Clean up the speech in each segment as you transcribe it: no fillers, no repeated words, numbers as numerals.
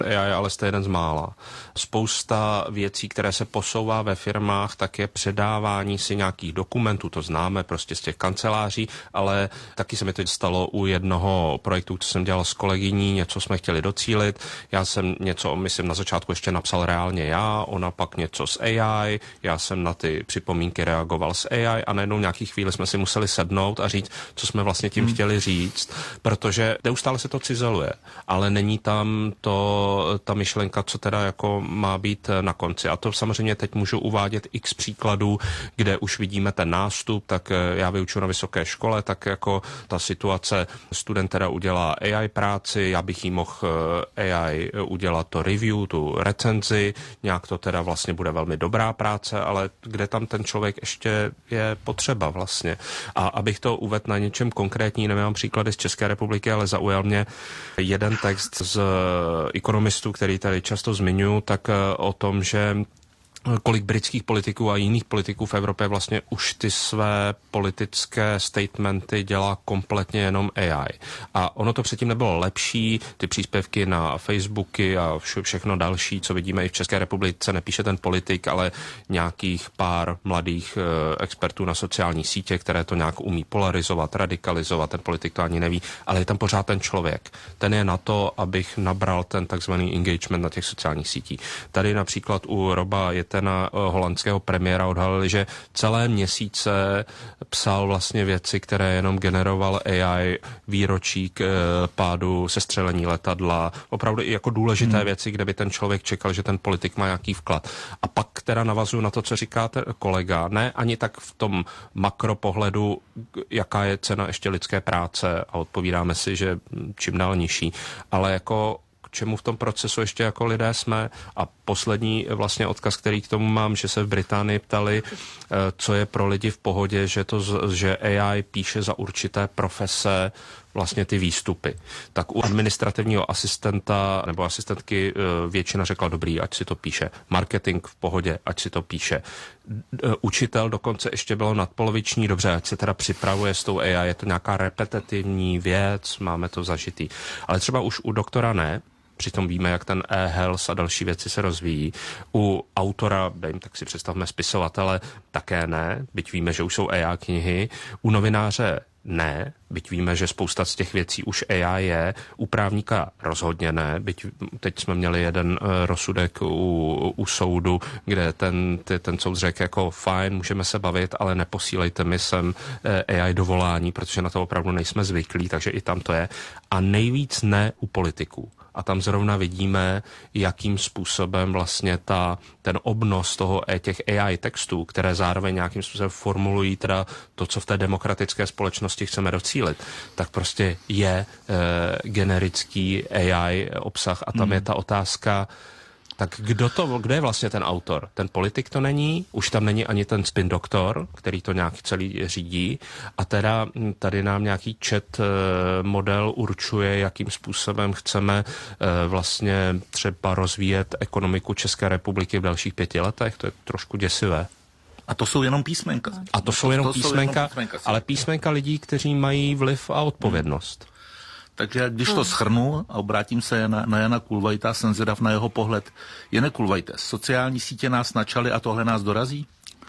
AI, ale jste jeden z mála. Spousta věcí, které se posouvá ve firmách, tak je předávání si nějakých dokumentů, to známe prostě z těch kanceláří, ale taky se mi to stalo u jednoho projektu, co jsem dělal s kolegyní, něco jsme chtěli docílit. Já jsem něco, myslím, na začátku ještě napsal reálně já, ona pak něco s AI, já jsem na ty připomínky reagoval s AI a najednou nějaký chvíli jsme si museli sednout a říct, co jsme vlastně tím chtěli říct, protože neustále se to cizeluje, ale není tam ta myšlenka, co teda jako má být na konci. A to samozřejmě teď můžu uvádět x příkladů, kde už vidíme ten nástup, tak já vyučuji na vysoké škole, tak jako ta situace, student teda udělá AI práci, já bych jí mohl AI udělat to review, tu recenzi, nějak to teda vlastně bude velmi dobrá práce, ale kde tam ten člověk ještě je potřeba vlastně. A abych to uvedl na něčem konkrétní, nemám příklady z České republiky, ale zaujal mě jeden text z ekonomistů, který tady často zmiňuji, tak o tom, že kolik britských politiků a jiných politiků v Evropě vlastně už ty své politické statementy dělá kompletně jenom AI. A ono to předtím nebylo lepší, ty příspěvky na Facebooky a všechno další, co vidíme i v České republice, nepíše ten politik, ale nějakých pár mladých expertů na sociální sítě, které to nějak umí polarizovat, radikalizovat, ten politik to ani neví, ale je tam pořád ten člověk. Ten je na to, abych nabral ten takzvaný engagement na těch sociálních sítích. Tady například u Roba Jettena, holandského premiéra, odhalili, že celé měsíce psal vlastně věci, které jenom generoval AI, výročí k pádu sestřelení letadla, opravdu i jako důležité věci, kde by ten člověk čekal, že ten politik má nějaký vklad. A pak teda navazuju na to, co říkáte kolega, ne ani tak v tom makropohledu, jaká je cena ještě lidské práce a odpovídáme si, že čím dál nižší, ale jako čemu v tom procesu ještě jako lidé jsme. A poslední vlastně odkaz, který k tomu mám, že se v Británii ptali, co je pro lidi v pohodě, že AI píše za určité profese vlastně ty výstupy. Tak u administrativního asistenta nebo asistentky většina řekla dobrý, ať si to píše. Marketing v pohodě, ať si to píše. Učitel dokonce ještě bylo nadpoloviční, dobře, ať se teda připravuje s tou AI, je to nějaká repetitivní věc, máme to zažitý. Ale třeba už u doktora ne, přitom víme, jak ten e-health a další věci se rozvíjí. U autora, tak si představme spisovatele, také ne, byť víme, že už jsou AI knihy. U novináře ne, byť víme, že spousta z těch věcí už AI je, u právníka rozhodně ne, byť teď jsme měli jeden rozsudek u soudu, kde ten soud řekl jako fajn, můžeme se bavit, ale neposílejte mi sem AI dovolání, protože na to opravdu nejsme zvyklí, takže i tam to je. A nejvíc ne u politiků. A tam zrovna vidíme, jakým způsobem vlastně ten obnos těch AI textů, které zároveň nějakým způsobem formulují teda to, co v té demokratické společnosti chceme docílit, tak prostě je generický AI obsah a tam je ta otázka, tak kdo je vlastně ten autor? Ten politik to není, už tam není ani ten spin doktor, který to nějak celý řídí a teda tady nám nějaký chat model určuje, jakým způsobem chceme vlastně třeba rozvíjet ekonomiku České republiky v dalších 5 letech. To je trošku děsivé. A to jsou jenom písmenka. A to jsou jenom písmenka, ale písmenka lidí, kteří mají vliv a odpovědnost. Takže když to shrnu a obrátím se na Jana Kulvajta, jsem zvědav na jeho pohled. Jane Kulvajte, sociální sítě nás načaly a tohle nás dorazí?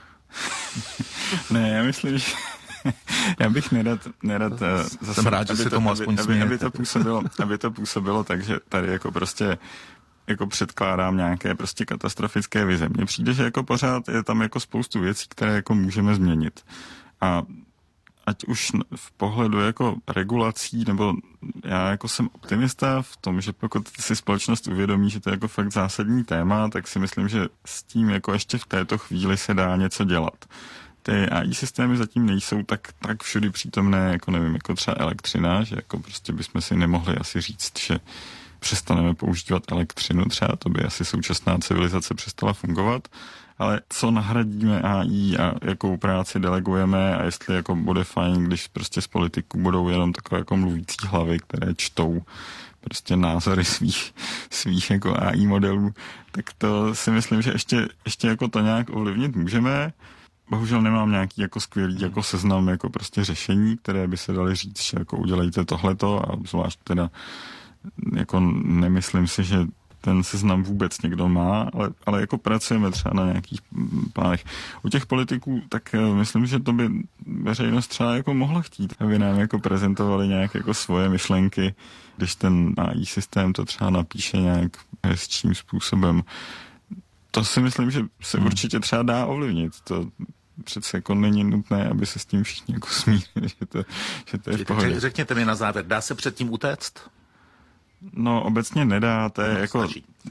Ne, já myslím, že já bych nerad zase, jsem rád, že se tomu aspoň smějete. Aby to působilo tak, že tady jako prostě jako předkládám nějaké prostě katastrofické vize. Mně přijde, že jako pořád je tam jako spoustu věcí, které jako můžeme změnit. A ať už v pohledu jako regulací, nebo já jako jsem optimista v tom, že pokud si společnost uvědomí, že to je jako fakt zásadní téma, tak si myslím, že s tím jako ještě v této chvíli se dá něco dělat. Ty AI systémy zatím nejsou tak všudy přítomné, jako nevím, jako třeba elektřina, že jako prostě bychom si nemohli asi říct, že přestaneme používat elektřinu, třeba to by asi současná civilizace přestala fungovat, ale co nahradíme AI a jakou práci delegujeme a jestli jako bude fajn, když prostě z politiků budou jenom takové jako mluvící hlavy, které čtou prostě názory svých jako AI modelů, tak to si myslím, že ještě jako to nějak ovlivnit můžeme. Bohužel nemám nějaký jako skvělý jako seznam jako prostě řešení, které by se daly říct, že jako udělejte tohleto a zvlášť teda jako nemyslím si, že ten seznam vůbec někdo má, ale jako pracujeme třeba na nějakých plánech. U těch politiků, tak myslím, že to by veřejnost třeba jako mohla chtít, aby nám jako prezentovali nějak jako svoje myšlenky, když ten AI systém to třeba napíše nějak hezčím způsobem. To si myslím, že se určitě třeba dá ovlivnit. To přece jako není nutné, aby se s tím všichni jako smírili, že to je v pohodě. Řekněte mi na závěr, dá se před tím utéct? No, obecně nedá, to je jako...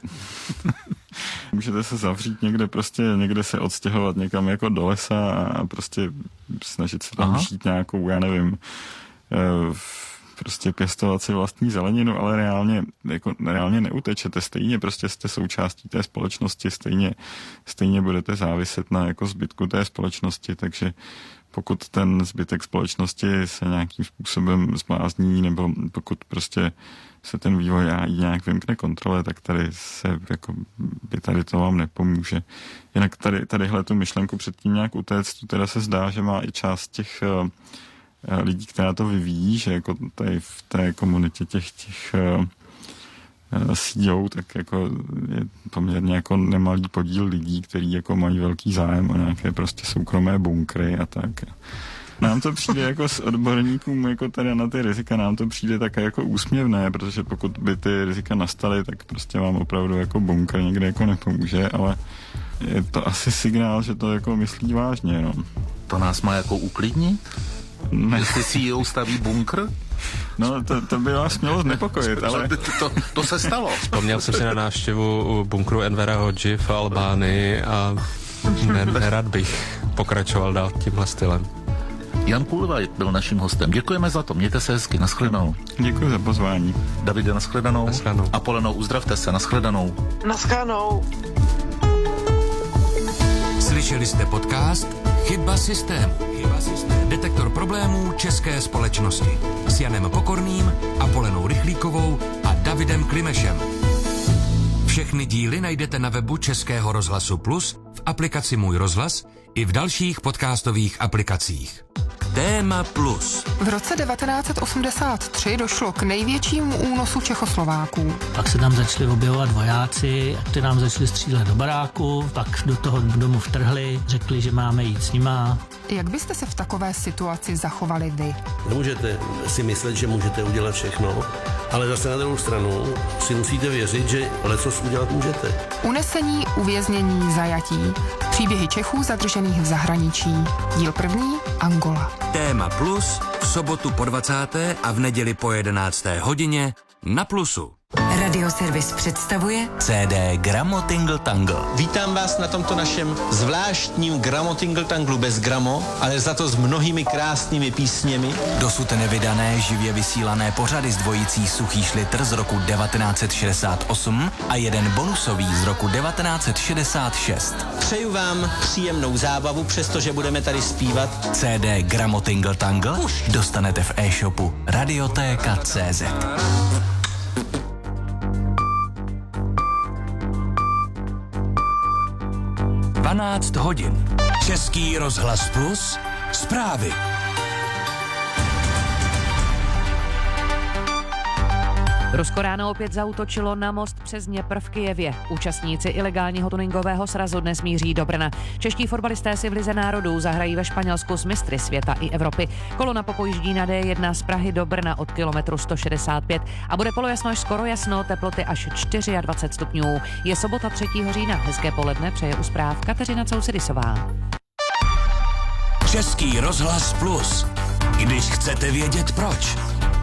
Můžete se zavřít někde, prostě někde se odstěhovat někam jako do lesa a prostě snažit se tam žít nějakou, já nevím, prostě pěstovat si vlastní zeleninu, ale reálně neutečete. Stejně prostě jste součástí té společnosti, stejně budete záviset na jako zbytku té společnosti, takže pokud ten zbytek společnosti se nějakým způsobem zblázní, nebo pokud prostě se ten vývoj nějak vymkne kontrole, tak tady to vám nepomůže. Jinak tadyhle tu myšlenku předtím nějak utéct, tu teda se zdá, že má i část těch lidí, která to vyvíjí, že jako tady v té komunitě těch CEO, tak jako je poměrně jako nemalý podíl lidí, kteří jako mají velký zájem o nějaké prostě soukromé bunkry a tak. Nám to přijde jako s odborníkům jako tady na ty rizika, nám to přijde také jako úsměvné, protože pokud by ty rizika nastaly, tak prostě vám opravdu jako bunkr někde jako nepomůže, ale je to asi signál, že to jako myslí vážně, no. To nás má jako uklidnit? Ne. Jestli CEO staví bunkr? No, to by vás mělo znepokojit, ale... To se stalo. Vzpomněl jsem si na návštěvu u bunkru Envera Hodži v Albánii a nerad bych pokračoval dál tímhle stylem. Jan Kulvaj byl naším hostem. Děkujeme za to. Mějte se hezky. Naschledanou. Děkuji za pozvání. Davide, naschledanou. Naschledanou. Apoleno, uzdravte se. Naschledanou. Naschledanou. Slyšeli jste podcast Chyba systému. Detektor problémů české společnosti s Janem Pokorným, Apolenou Rychlíkovou a Davidem Klimešem. Všechny díly najdete na webu Českého rozhlasu Plus, v aplikaci Můj rozhlas i v dalších podcastových aplikacích. Téma Plus. V roce 1983 došlo k největšímu únosu Čechoslováků. Pak se tam začali objevovat vojáci, kteří nám začali střílet do baráku, pak do toho domu vtrhli, řekli, že máme jít s nima. Jak byste se v takové situaci zachovali vy? Nemůžete si myslet, že můžete udělat všechno, ale zase na druhou stranu si musíte věřit, že lecos udělat můžete. Unesení, uvěznění, zajatí. Příběhy Čechů zadržených v zahraničí. Díl 1. Angola. Téma Plus v sobotu po 20. a v neděli po 11. hodině na Plusu. Radioservis představuje CD Gramo Tingle Tangle. Vítám vás na tomto našem zvláštním Gramo Tingle Tanglu bez gramo, ale za to s mnohými krásnými písněmi. Dosud nevydané živě vysílané pořady s dvojicí Suchý šlitr z roku 1968 a jeden bonusový z roku 1966. Přeju vám příjemnou zábavu, přestože budeme tady zpívat. CD Gramo Tingle Tangle dostanete v e-shopu Radioteka.cz. 12 hodin. Český rozhlas Plus. Zprávy. Rusko ráno opět zaútočilo na most přes Dněpr v Kyjevě. Účastníci ilegálního tuningového srazu dnes míří do Brna. Čeští fotbalisté si v Lize národů zahrají ve Španělsku s mistry světa i Evropy. Kolona popojíždí na D1 z Prahy do Brna od kilometru 165 a bude polojasno až skoro jasno, teploty až 24 stupňů. Je sobota 3. října. Hezké poledne přeje u zpráv Kateřina Cousedisová. Český rozhlas Plus. Když chcete vědět proč.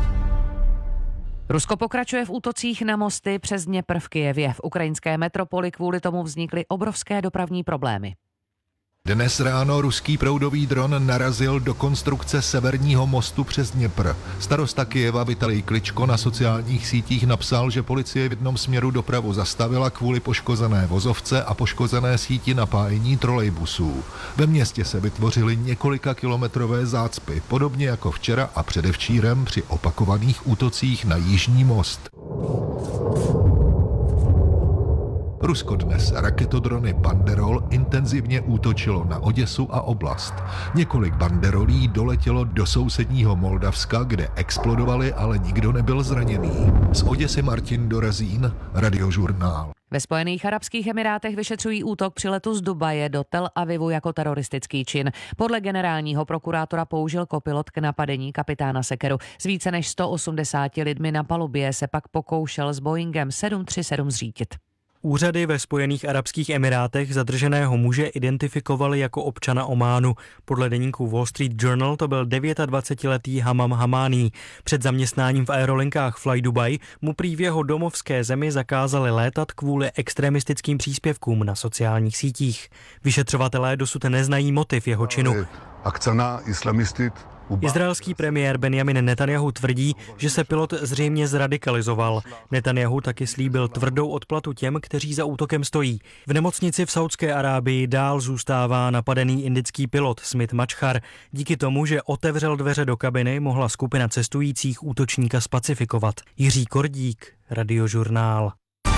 Rusko pokračuje v útocích na mosty přes Dněpr v Kyjevě. V ukrajinské metropoli kvůli tomu vznikly obrovské dopravní problémy. Dnes ráno ruský proudový dron narazil do konstrukce severního mostu přes Dněpr. Starosta Kyjeva Vitalij Kličko na sociálních sítích napsal, že policie v jednom směru dopravu zastavila kvůli poškozené vozovce a poškozené síti napájení trolejbusů. Ve městě se vytvořily několika kilometrové zácpy, podobně jako včera a předevčírem při opakovaných útocích na jižní most. Rusko dnes raketodrony Banderol intenzivně útočilo na Oděsu a oblast. Několik banderolí doletělo do sousedního Moldavska, kde explodovaly, ale nikdo nebyl zraněný. Z Oděsy Martin Dorazín, Radiožurnál. Ve Spojených arabských emirátech vyšetřují útok při letu z Dubaje do Tel Avivu jako teroristický čin. Podle generálního prokurátora použil kopilot k napadení kapitána Sekeru. S více než 180 lidmi na palubě se pak pokoušel s Boeingem 737 zřítit. Úřady ve Spojených arabských emirátech zadrženého muže identifikovali jako občana Ománu. Podle deníku Wall Street Journal to byl 29letý Hamam Hamání. Před zaměstnáním v aerolinkách Fly Dubai mu prý v jeho domovské zemi zakázali létat kvůli extremistickým příspěvkům na sociálních sítích. Vyšetřovatelé dosud neznají motiv jeho činu. Akcena islamistit. Izraelský premiér Benjamin Netanjahu tvrdí, že se pilot zřejmě zradikalizoval. Netanjahu taky slíbil tvrdou odplatu těm, kteří za útokem stojí. V nemocnici v Saudské Arábii dál zůstává napadený indický pilot Smit Machar. Díky tomu, že otevřel dveře do kabiny, mohla skupina cestujících útočníka spacifikovat. Jiří Kordík, Radiožurnál.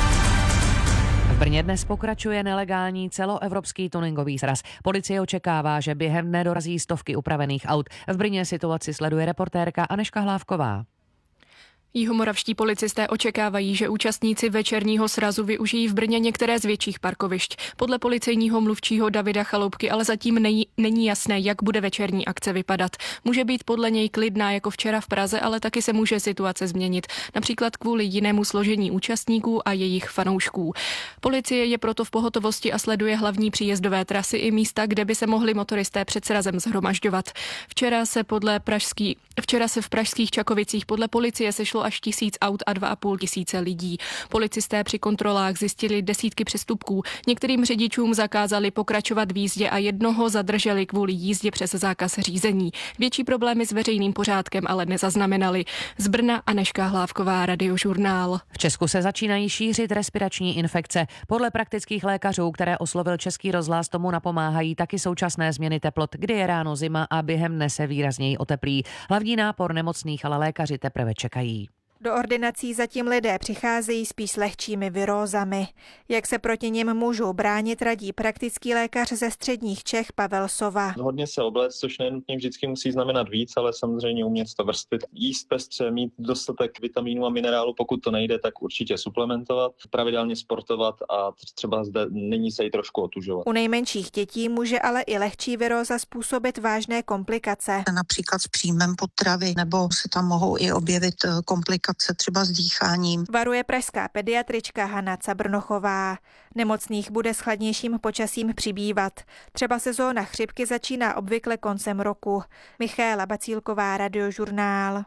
V Brně dnes pokračuje nelegální celoevropský tuningový sraz. Policie očekává, že během dne dorazí stovky upravených aut. V Brně situaci sleduje reportérka Anežka Hlávková. Jihomoravští policisté očekávají, že účastníci večerního srazu využijí v Brně některé z větších parkovišť. Podle policejního mluvčího Davida Chaloupky ale zatím není jasné, jak bude večerní akce vypadat. Může být podle něj klidná jako včera v Praze, ale taky se může situace změnit. Například kvůli jinému složení účastníků a jejich fanoušků. Policie je proto v pohotovosti a sleduje hlavní příjezdové trasy i místa, kde by se mohli motoristé před srazem shromažďovat. Včera se v pražských Čakovicích podle policie sešlo až 1000 aut a 2 500 lidí. Policisté při kontrolách zjistili desítky přestupků. Některým řidičům zakázali pokračovat v jízdě a jednoho zadrželi kvůli jízdě přes zákaz řízení. Větší problémy s veřejným pořádkem ale nezaznamenali. Z Brna Anežka Hlávková, Radiožurnál. V Česku se začínají šířit respirační infekce. Podle praktických lékařů, které oslovil Český rozhlas, tomu napomáhají taky současné změny teplot, kdy je ráno zima a během dne se výrazněji oteplí. Hlavní nápor nemocných ale lékaři teprve čekají. Do ordinací zatím lidé přicházejí spíš s lehčími virózami. Jak se proti nim můžou bránit, radí praktický lékař ze středních Čech Pavel Sova. Hodně se obléct, což nenutně vždycky musí znamenat víc, ale samozřejmě umět to vrstvit. Jíst pestře, mít dostatek vitamínů a minerálu, pokud to nejde, tak určitě suplementovat, pravidelně sportovat a třeba zde nyní se i trošku otužovat. U nejmenších dětí může ale i lehčí viróza způsobit vážné komplikace. Například s příjmem potravy, nebo se tam mohou i objevit komplikace třeba s dýcháním. Varuje pražská pediatrička Hana Cabrnochová. Nemocných bude s chladnějším počasím přibývat. Třeba sezóna chřipky začíná obvykle koncem roku. Michaela Bacílková, Radiožurnál.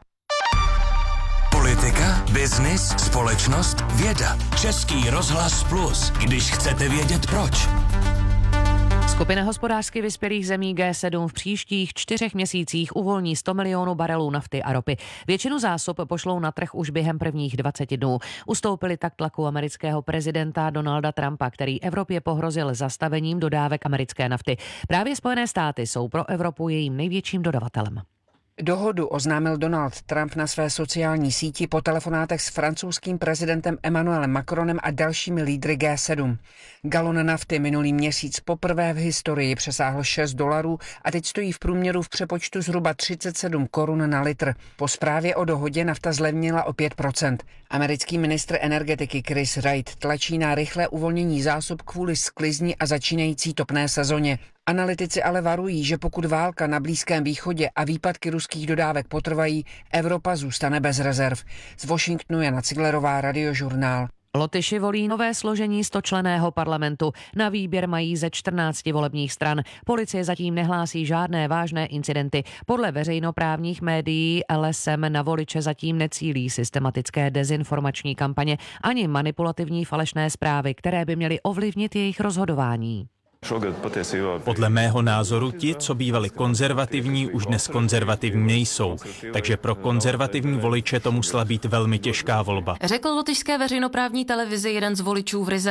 Politika, biznis, společnost, věda. Český rozhlas Plus, když chcete vědět proč. Skupina hospodářsky vyspělých zemí G7 v příštích 4 měsících uvolní 100 milionů barelů nafty a ropy. Většinu zásob pošlou na trh už během prvních 20 dnů. Ustoupili tak tlaku amerického prezidenta Donalda Trumpa, který Evropě pohrozil zastavením dodávek americké nafty. Právě Spojené státy jsou pro Evropu jejím největším dodavatelem. Dohodu oznámil Donald Trump na své sociální síti po telefonátech s francouzským prezidentem Emmanuelem Macronem a dalšími lídry G7. Galon nafty minulý měsíc poprvé v historii přesáhl $6 a teď stojí v průměru v přepočtu zhruba 37 korun na litr. Po zprávě o dohodě nafta zlevnila o 5%. Americký ministr energetiky Chris Wright tlačí na rychlé uvolnění zásob kvůli sklizni a začínající topné sezóně. Analytici ale varují, že pokud válka na Blízkém východě a výpadky ruských dodávek potrvají, Evropa zůstane bez rezerv. Z Washingtonu Jana Ciglerová, Radiožurnál. Lotyši volí nové složení 100členného parlamentu. Na výběr mají ze 14 volebních stran. Policie zatím nehlásí žádné vážné incidenty. Podle veřejnoprávních médií LSM na voliče zatím necílí systematické dezinformační kampaně ani manipulativní falešné zprávy, které by měly ovlivnit jejich rozhodování. Podle mého názoru ti, co bývali konzervativní, už dnes konzervativní nejsou. Takže pro konzervativní voliče to musela být velmi těžká volba. Řekl lotyšské veřejnoprávní televizi jeden z voličů v Rize.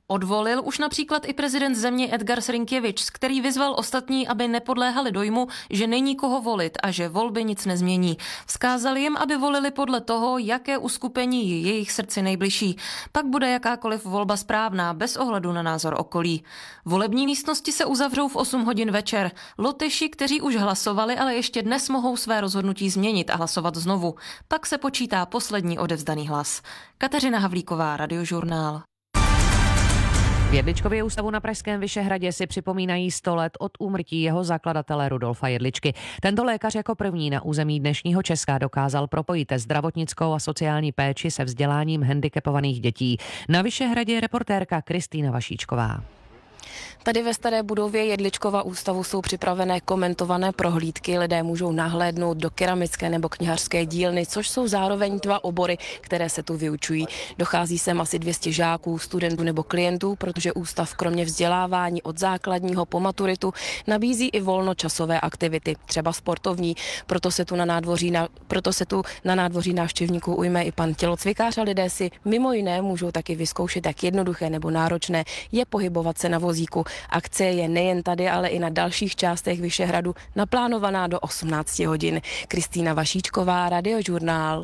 Odvolil už například i prezident země Edgar Rinkěvič, který vyzval ostatní, aby nepodléhali dojmu, že není koho volit a že volby nic nezmění. Vzkázal jim, aby volili podle toho, jaké uskupení je jejich srdci nejbližší. Pak bude jakákoliv volba správná, bez ohledu na názor okolí. Volební místnosti se uzavřou v 8 hodin večer. Lotyši, kteří už hlasovali, ale ještě dnes mohou své rozhodnutí změnit a hlasovat znovu. Pak se počítá poslední odevzdaný hlas. Kateřina Havlíková, Radiožurnál. V Jedličkově ústavu na pražském Vyšehradě si připomínají 100 let od úmrtí jeho zakladatele Rudolfa Jedličky. Tento lékař jako první na území dnešního Česka dokázal propojit zdravotnickou a sociální péči se vzděláním handicapovaných dětí. Na Vyšehradě je reportérka Kristýna Vašíčková. Tady ve staré budově Jedličkova ústavu jsou připravené komentované prohlídky. Lidé můžou nahlédnout do keramické nebo knihařské dílny, což jsou zároveň 2 obory, které se tu vyučují. Dochází sem asi 200 žáků, studentů nebo klientů, protože ústav kromě vzdělávání od základního po maturitu nabízí i volnočasové aktivity, třeba sportovní. Proto se tu na nádvoří návštěvníků ujme i pan tělocvikář a lidé si mimo jiné můžou taky vyzkoušet, jak jednoduché nebo náročné je pohybovat se na vozíku. Akce je nejen tady, ale i na dalších částech Vyšehradu naplánovaná do 18 hodin. Kristýna Vašíčková, Radiožurnál.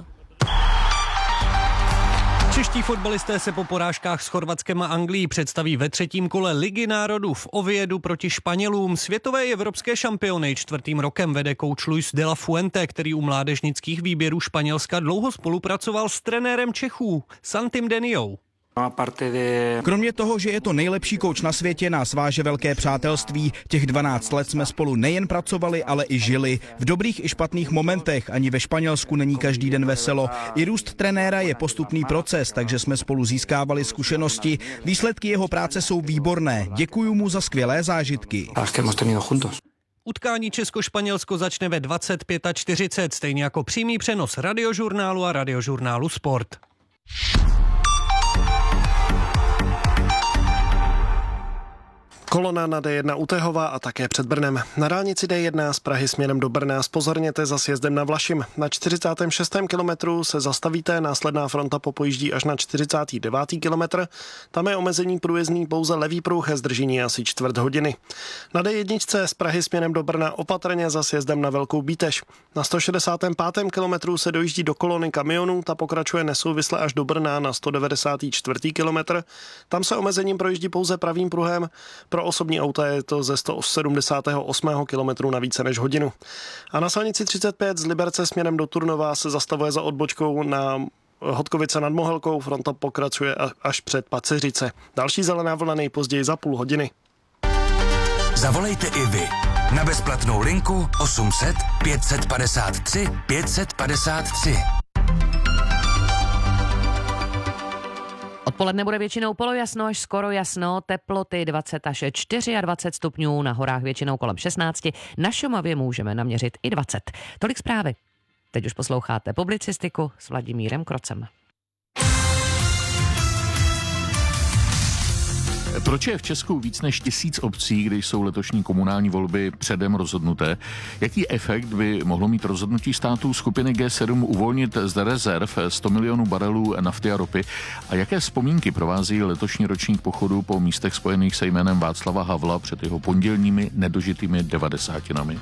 Čeští fotbalisté se po porážkách s Chorvatskem a Anglií představí ve 3. kole Ligy národů v Oviedu proti Španělům. Světové i evropské šampiony 4. rokem vede kouč Luis de la Fuente, který u mládežnických výběrů Španělska dlouho spolupracoval s trenérem Čechů Santim Deniou. Kromě toho, že je to nejlepší kouč na světě, nás váže velké přátelství. Těch 12 let jsme spolu nejen pracovali, ale i žili. V dobrých i špatných momentech, ani ve Španělsku není každý den veselo. I růst trenéra je postupný proces, takže jsme spolu získávali zkušenosti. Výsledky jeho práce jsou výborné. Děkuju mu za skvělé zážitky. Utkání Česko-Španělsko začne ve 25:40, stejně jako přímý přenos Radiožurnálu a Radiožurnálu Sport. Kolona na D1 u Tehova a také před Brnem. Na dálnici D1 z Prahy směrem do Brna zpozorněte za sjezdem na Vlašim. Na 46. kilometru se zastavíte, následná fronta popojíždí až na 49. kilometr. Tam je omezení průjezdný pouze levý pruh, zdržení asi čtvrt hodiny. Na D1 z Prahy směrem do Brna opatrně za sjezdem na Velkou Bítež. Na 165. kilometru se dojíždí do kolony kamionů, ta pokračuje nesouvisle až do Brna na 194. kilometr. Tam se omezením projíždí pouze pravým pruhem. Pro osobní auta je to ze 178. kilometru na více než hodinu. A na silnici 35 z Liberce směrem do Turnova se zastavuje za odbočkou na Hodkovice nad Mohelkou, fronta pokračuje až před Paceřice. Další zelená vlna nejpozději za půl hodiny. Zavolejte i vy na bezplatnou linku 800 553 553. Odpoledne bude většinou polojasno až skoro jasno, teploty 20 až 24 stupňů, na horách většinou kolem 16, na Šumavě můžeme naměřit i 20. Tolik zprávy. Teď už posloucháte publicistiku s Vladimírem Krocem. Proč je v Česku víc než 1000 obcí, když jsou letošní komunální volby předem rozhodnuté? Jaký efekt by mohlo mít rozhodnutí států skupiny G7 uvolnit z rezerv 100 milionů barelů nafty a ropy? A jaké vzpomínky provází letošní ročník pochodu po místech spojených se jménem Václava Havla před jeho pondělními nedožitými 90.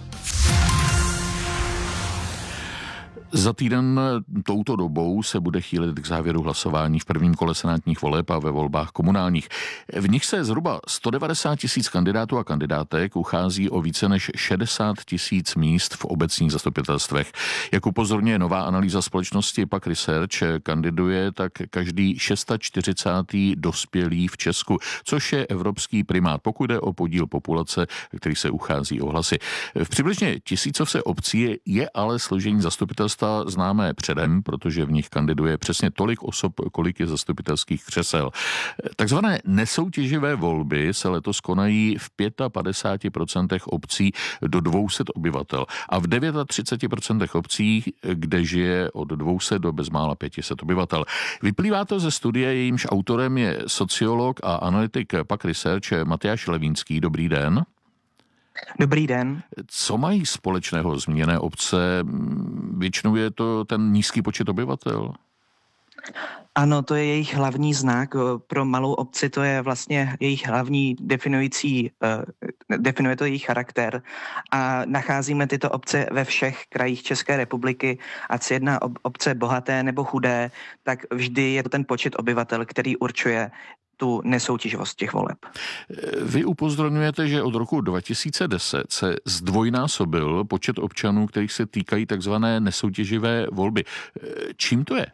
Za týden touto dobou se bude chýlit k závěru hlasování v prvním kole senátních voleb a ve volbách komunálních. V nich se zhruba 190 000 kandidátů a kandidátek uchází o více než 60 000 míst v obecních zastupitelstvech. Jak upozorňuje nová analýza společnosti PAQ Research, kandiduje tak každý 640. dospělý v Česku, což je evropský primát, pokud jde o podíl populace, který se uchází o hlasy. V přibližně 1000 obcí je ale složení zastupitelstva známé předem, protože v nich kandiduje přesně tolik osob, kolik je zastupitelských křesel. Takzvané nesoutěživé volby se letos konají v 55% obcí do 200 obyvatel a v 39% obcí, kde žije od 200 do bezmála 500 obyvatel. Vyplývá to ze studie, jejímž autorem je sociolog a analytik PAQ Research Matyáš Levínský. Dobrý den. Dobrý den. Co mají společného zmíněné obce? Většinou je to ten nízký počet obyvatel? Ano, to je jejich hlavní znak. Pro malou obci to je vlastně jejich hlavní definuje to jejich charakter. A nacházíme tyto obce ve všech krajích České republiky. Ať se jedná o obce bohaté nebo chudé, tak vždy je to ten počet obyvatel, který určuje tu nesoutěživost těch voleb. Vy upozorňujete, že od roku 2010 se zdvojnásobil počet občanů, kterých se týkají takzvané nesoutěživé volby. Čím to je?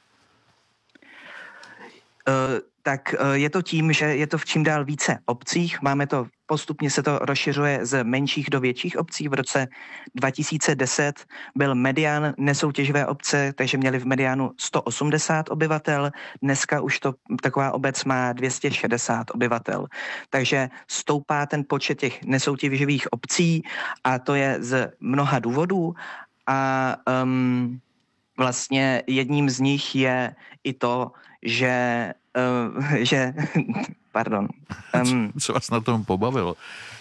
Tak je to tím, že je to v čím dál více obcích. Postupně se to rozšiřuje z menších do větších obcí. V roce 2010 byl medián nesoutěživé obce, takže měli v mediánu 180 obyvatel. Dneska už taková obec má 260 obyvatel. Takže stoupá ten počet těch nesoutěživých obcí a to je z mnoha důvodů. A vlastně jedním z nich je i to, že pardon. Co vás na tom pobavilo?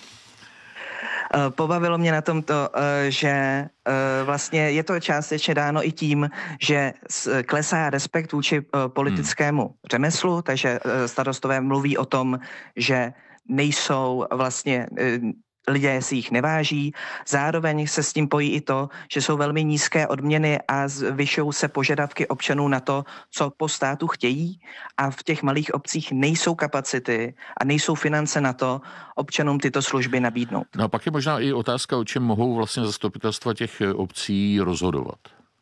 Pobavilo mě na tom to, že vlastně je to částečně dáno i tím, že klesá respekt vůči politickému řemeslu, takže starostové mluví o tom, že nejsou vlastně lidé si jich neváží. Zároveň se s tím pojí i to, že jsou velmi nízké odměny a zvyšují se požadavky občanů na to, co po státu chtějí, a v těch malých obcích nejsou kapacity a nejsou finance na to občanům tyto služby nabídnout. No a pak je možná i otázka, o čem mohou vlastně zastupitelstva těch obcí rozhodovat.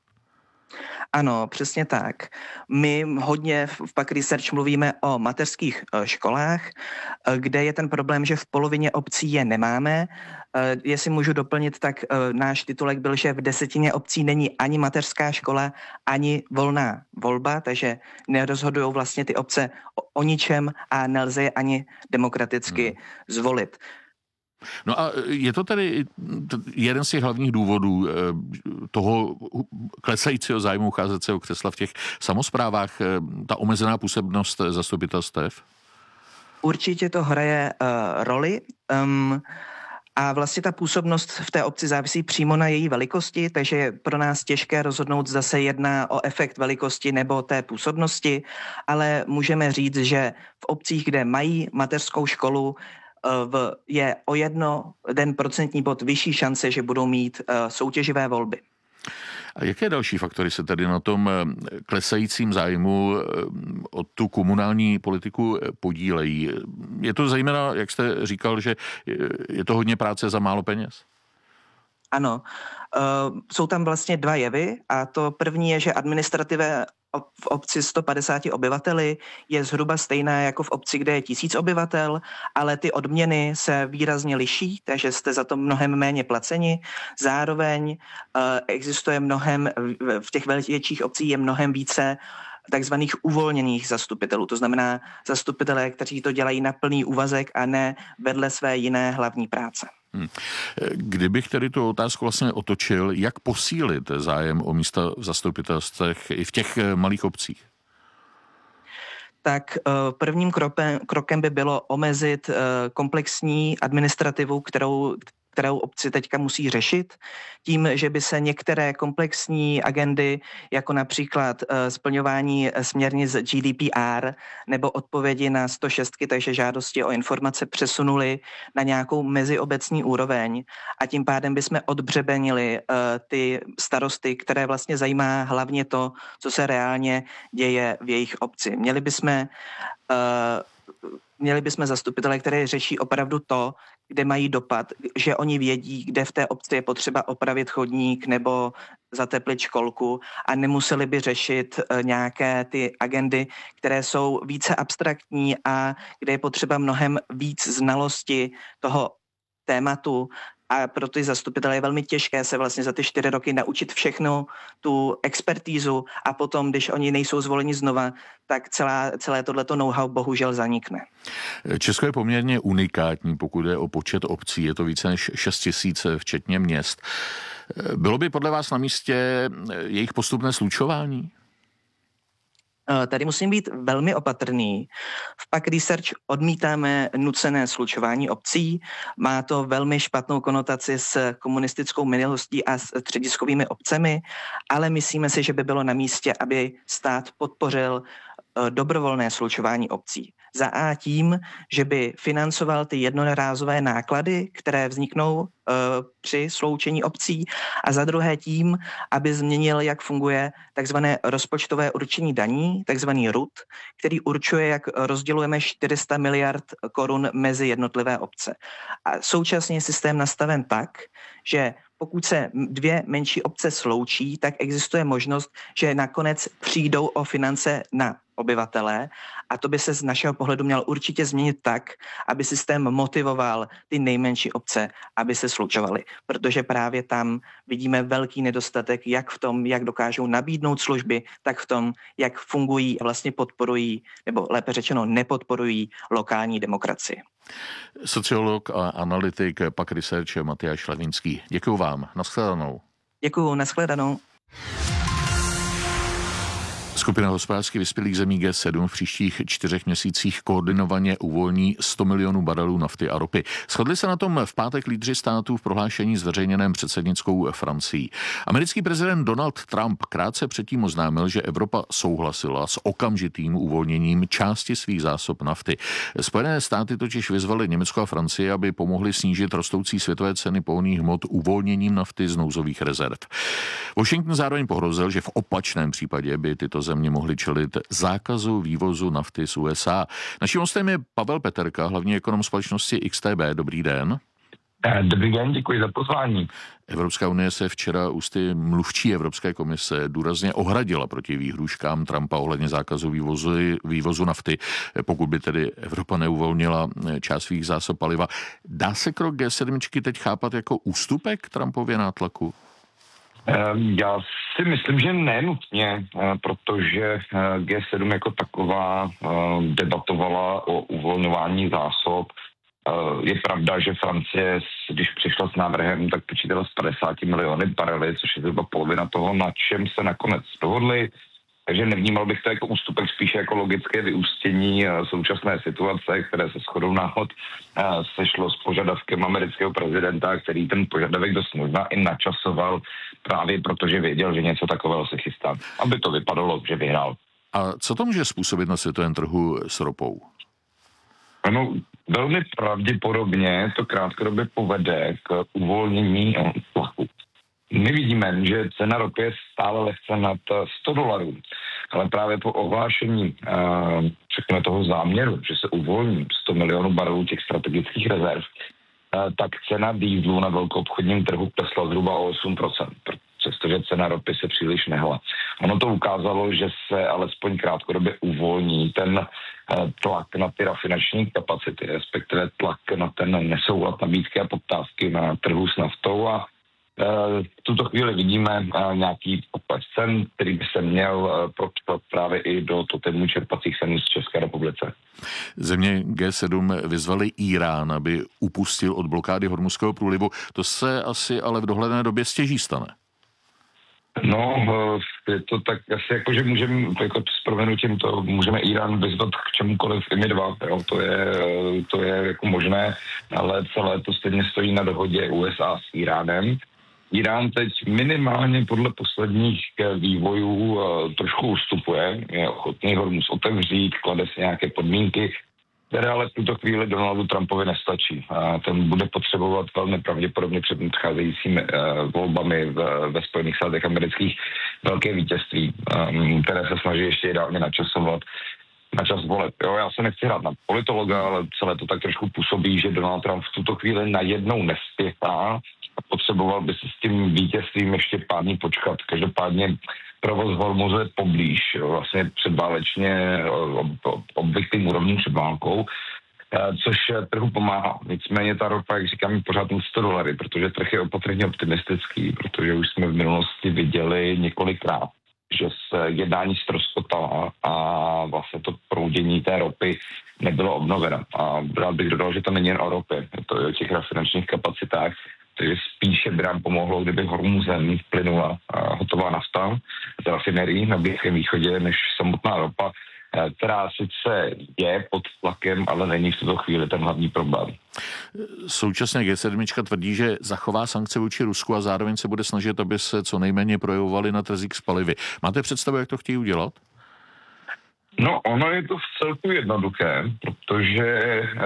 Ano, přesně tak. My hodně v PAK Research mluvíme o mateřských školách, kde je ten problém, že v polovině obcí je nemáme. Jestli můžu doplnit, tak náš titulek byl, že v 10 obcí není ani mateřská škola, ani volná volba, takže nerozhodují vlastně ty obce o ničem a nelze je ani demokraticky zvolit. No a je to tedy jeden z těch hlavních důvodů toho klesajícího zájmu ucházet se o křesla v těch samosprávách, ta omezená působnost zastupitelstev? Určitě to hraje roli. A vlastně ta působnost v té obci závisí přímo na její velikosti, takže je pro nás těžké rozhodnout, zda se jedná o efekt velikosti nebo té působnosti, ale můžeme říct, že v obcích, kde mají mateřskou školu, je o 1 procentní bod vyšší šance, že budou mít soutěživé volby. A jaké další faktory se tedy na tom klesajícím zájmu o tu komunální politiku podílejí? Je to zejména, jak jste říkal, že je to hodně práce za málo peněz? Ano, jsou tam vlastně 2 jevy a to první je, že administrativa v obci 150 obyvateli je zhruba stejná jako v obci, kde je 1000 obyvatel, ale ty odměny se výrazně liší, takže jste za to mnohem méně placeni. Zároveň existuje v těch větších obcích je mnohem více takzvaných uvolněných zastupitelů. To znamená zastupitelé, kteří to dělají na plný úvazek a ne vedle své jiné hlavní práce. Kdybych tedy tu otázku vlastně otočil, jak posílit zájem o místa v zastupitelstvech i v těch malých obcích? Tak prvním krokem by bylo omezit komplexní administrativu, kterou obci teďka musí řešit, tím, že by se některé komplexní agendy, jako například splňování směrnic GDPR nebo odpovědi na 106, takže žádosti o informace, přesunuly na nějakou meziobecní úroveň a tím pádem bychom odbřebenili ty starosty, které vlastně zajímá hlavně to, co se reálně děje v jejich obci. Měli bychom zastupitele, které řeší opravdu to, kde mají dopad, že oni vědí, kde v té obci je potřeba opravit chodník nebo zateplit školku a nemuseli by řešit nějaké ty agendy, které jsou více abstraktní a kde je potřeba mnohem víc znalosti toho tématu. A pro ty zastupitele je velmi těžké se vlastně za ty 4 roky naučit všechno tu expertízu a potom, když oni nejsou zvoleni znova, tak celé tohleto know-how bohužel zanikne. Česko je poměrně unikátní, pokud je o počet obcí. Je to více než 6 000, včetně měst. Bylo by podle vás na místě jejich postupné slučování? Tady musím být velmi opatrný. V PAC Research odmítáme nucené slučování obcí. Má to velmi špatnou konotaci s komunistickou minulostí a s střediskovými obcemi, ale myslíme si, že by bylo na místě, aby stát podpořil dobrovolné slučování obcí. Za A tím, že by financoval ty jednorázové náklady, které vzniknou při sloučení obcí, a za druhé tím, aby změnil, jak funguje takzvané rozpočtové určení daní, takzvaný RUD, který určuje, jak rozdělujeme 400 miliard korun mezi jednotlivé obce. A současně je systém nastaven tak, že pokud se dvě menší obce sloučí, tak existuje možnost, že nakonec přijdou o finance na obyvatele, a to by se z našeho pohledu mělo určitě změnit tak, aby systém motivoval ty nejmenší obce, aby se slučovaly, protože právě tam vidíme velký nedostatek jak v tom, jak dokážou nabídnout služby, tak v tom, jak fungují a vlastně podporují, nebo lépe řečeno nepodporují lokální demokracii. Sociolog a analytik PAC Research Matyáš Levinský. Děkuju vám. Nashledanou. Děkuju, nashledanou. Skupina hospodářsky vyspělých zemí G7 v příštích 4 měsících koordinovaně uvolní 100 milionů barelů nafty a ropy. Shodli se na tom v pátek lídři států v prohlášení zveřejněném předsednickou Francií. Americký prezident Donald Trump krátce předtím oznámil, že Evropa souhlasila s okamžitým uvolněním části svých zásob nafty. Spojené státy totiž vyzvaly Německo a Francii, aby pomohli snížit rostoucí světové ceny pohonných hmot uvolněním nafty z nouzových rezerv. Washington zároveň pohrozil, že v opačném případě by tyto země mohly čelit zákazu vývozu nafty z USA. Naším hostem je Pavel Peterka, hlavní ekonom společnosti XTB. Dobrý den. Dobrý den, děkuji za pozvání. Evropská unie se včera ústy mluvčí Evropské komise důrazně ohradila proti výhrůžkám Trumpa ohledně zákazu vývozu nafty, pokud by tedy Evropa neuvolnila část svých zásob paliva. Dá se krok G7 teď chápat jako ústupek Trumpově nátlaku? Já si myslím, že nenutně, protože G7 jako taková debatovala o uvolňování zásob. Je pravda, že Francie, když přišla s návrhem, tak počítala s 50 miliony barely, což je zhruba polovina toho, na čem se nakonec dohodli. Takže nevnímal bych to jako ústupek, spíše jako logické vyústění současné situace, které se shodou náhod sešlo s požadavkem amerického prezidenta, který ten požadavek dost možná i načasoval právě protože věděl, že něco takového se chystá, aby to vypadalo, že vyhrál. A co to může způsobit na světovém trhu s ropou? No, velmi pravděpodobně to krátkodobě povede k uvolnění tlaku. My vidíme, že cena ropy je stále lehce nad $100, ale právě po ohlášení řekněme toho záměru, že se uvolní 100 milionů barelů těch strategických rezerv, tak cena dieselu na velkoobchodním trhu klesla zhruba o 8%, přestože cena ropy se příliš nehla. Ono to ukázalo, že se alespoň krátkodobě uvolní ten tlak na ty rafinační kapacity, respektive tlak na ten nesoulad nabídky a poptávky na trhu s naftou, a v tuto chvíli vidíme nějaký pokles cen, který by se měl propsat právě i do totému čerpacích cen z České republice. Země G7 vyzvali Irán, aby upustil od blokády Hormuzského průlivu. To se asi ale v dohledné době stěží stane. No, je to tak asi jako, že můžeme, jako s proměnutím to můžeme Irán vyzvat k čemukoliv i my dva, jo, to je jako možné, ale celé to stejně stojí na dohodě USA s Iránem. Irán teď minimálně podle posledních vývojů trošku ustupuje, je ochotný Hormuz otevřít, klade si nějaké podmínky, které ale v tuto chvíli Donaldu Trumpovi nestačí. Ten bude potřebovat velmi pravděpodobně před nadcházejícími volbami ve Spojených státech amerických velké vítězství, které se snaží ještě ideálně načasovat na čas voleb. Jo, já se nechci hrát na politologa, ale celé to tak trošku působí, že Donald Trump v tuto chvíli najednou nespěchá a potřeboval by se s tím vítězstvím ještě pár dní počkat. Každopádně provoz Hormuzu je poblíž, vlastně předválečně obvyklým úrovním před válkou, což trhu pomáhá. Nicméně ta ropa, jak říkám, je pořád $100, protože trh je opatrně optimistický, protože už jsme v minulosti viděli několikrát, že se jednání ztroskotala a vlastně to proudění té ropy nebylo obnoveno. A rád bych dodal, že to není jen o ropě, je to i o těch rafinančních kapacitách. takže spíše by nám pomohlo, kdyby Hormuzem plynula hotová nafta z rafinerií na Blízkém východě, než samotná ropa, která sice je pod tlakem, ale není v tuto chvíli ten hlavní problém. Současně G7 tvrdí, že zachová sankce vůči Rusku a zároveň se bude snažit, aby se co nejméně projevovaly na trzích s palivy. Máte představu, jak to chtějí udělat? No, ono je to v celku jednoduché, protože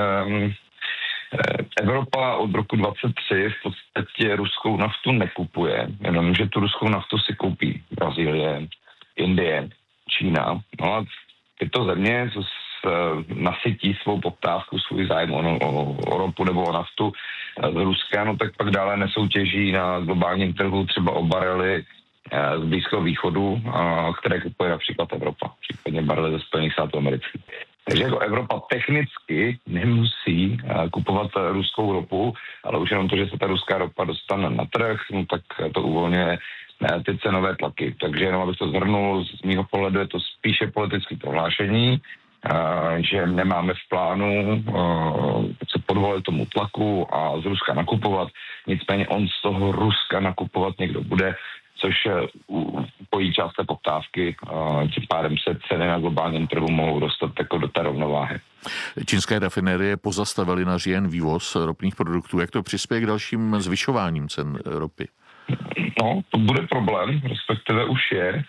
Evropa od roku 2023 v podstatě ruskou naftu nekupuje, jenomže tu ruskou naftu si koupí Brazílie, Indie, Čína. No a tyto země nasytí svou poptávku, svůj zájem o ropu nebo o naftu z Ruska, no tak pak dále nesoutěží na globálním trhu třeba o barely z Blízkého východu, které kupuje například Evropa, případně barely ze Spojených států amerických. Takže jako Evropa technicky nemusí kupovat ruskou ropu, ale už jenom to, že se ta ruská ropa dostane na trh, no tak to uvolňuje ty cenové tlaky. Takže jenom abych to zhrnul, z mýho pohledu je to spíše politické prohlášení, že nemáme v plánu se podvolit tomu tlaku a z Ruska nakupovat. Nicméně on z toho Ruska nakupovat někdo bude, což pojí část té poptávky, tím pádem se ceny na globálním trhu mohou dostat jako do té rovnováhy. Čínské rafinerie pozastavily na říjen vývoz ropných produktů. Jak to přispěje k dalším zvyšováním cen ropy? No, to bude problém, respektive už je.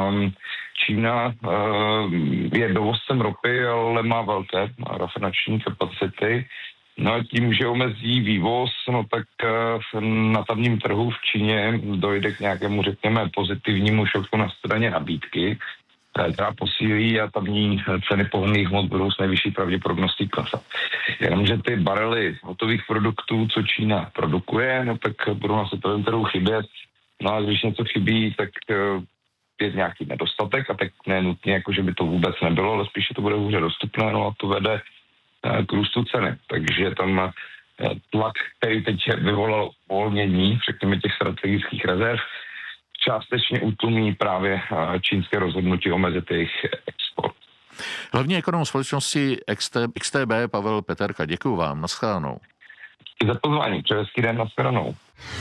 Čína je dovozcem ropy, ale má velké rafinační kapacity. No a tím, že omezí vývoz, no tak na tamním trhu v Číně dojde k nějakému, řekněme, pozitivnímu šoku na straně nabídky, která posílí a tamní ceny pohonných hmot budou s nejvyšší pravděpodobností klesat. Jenomže ty barely hotových produktů, co Čína produkuje, no tak budou na světovém trhu chybět. No a když něco chybí, tak je nějaký nedostatek a tak ne nutně, jako že by to vůbec nebylo, ale spíše to bude hůře dostupné, no a to vede k růstu ceny. Takže tam tlak, který teď vyvolal uvolnění, řekněme těch strategických rezerv, částečně utlumí právě čínské rozhodnutí omezit jejich export. Hlavní ekonom společnosti XTB Pavel Peterka, děkuju vám, nashledanou. Za pozvání, přeji hezký den, nashledanou.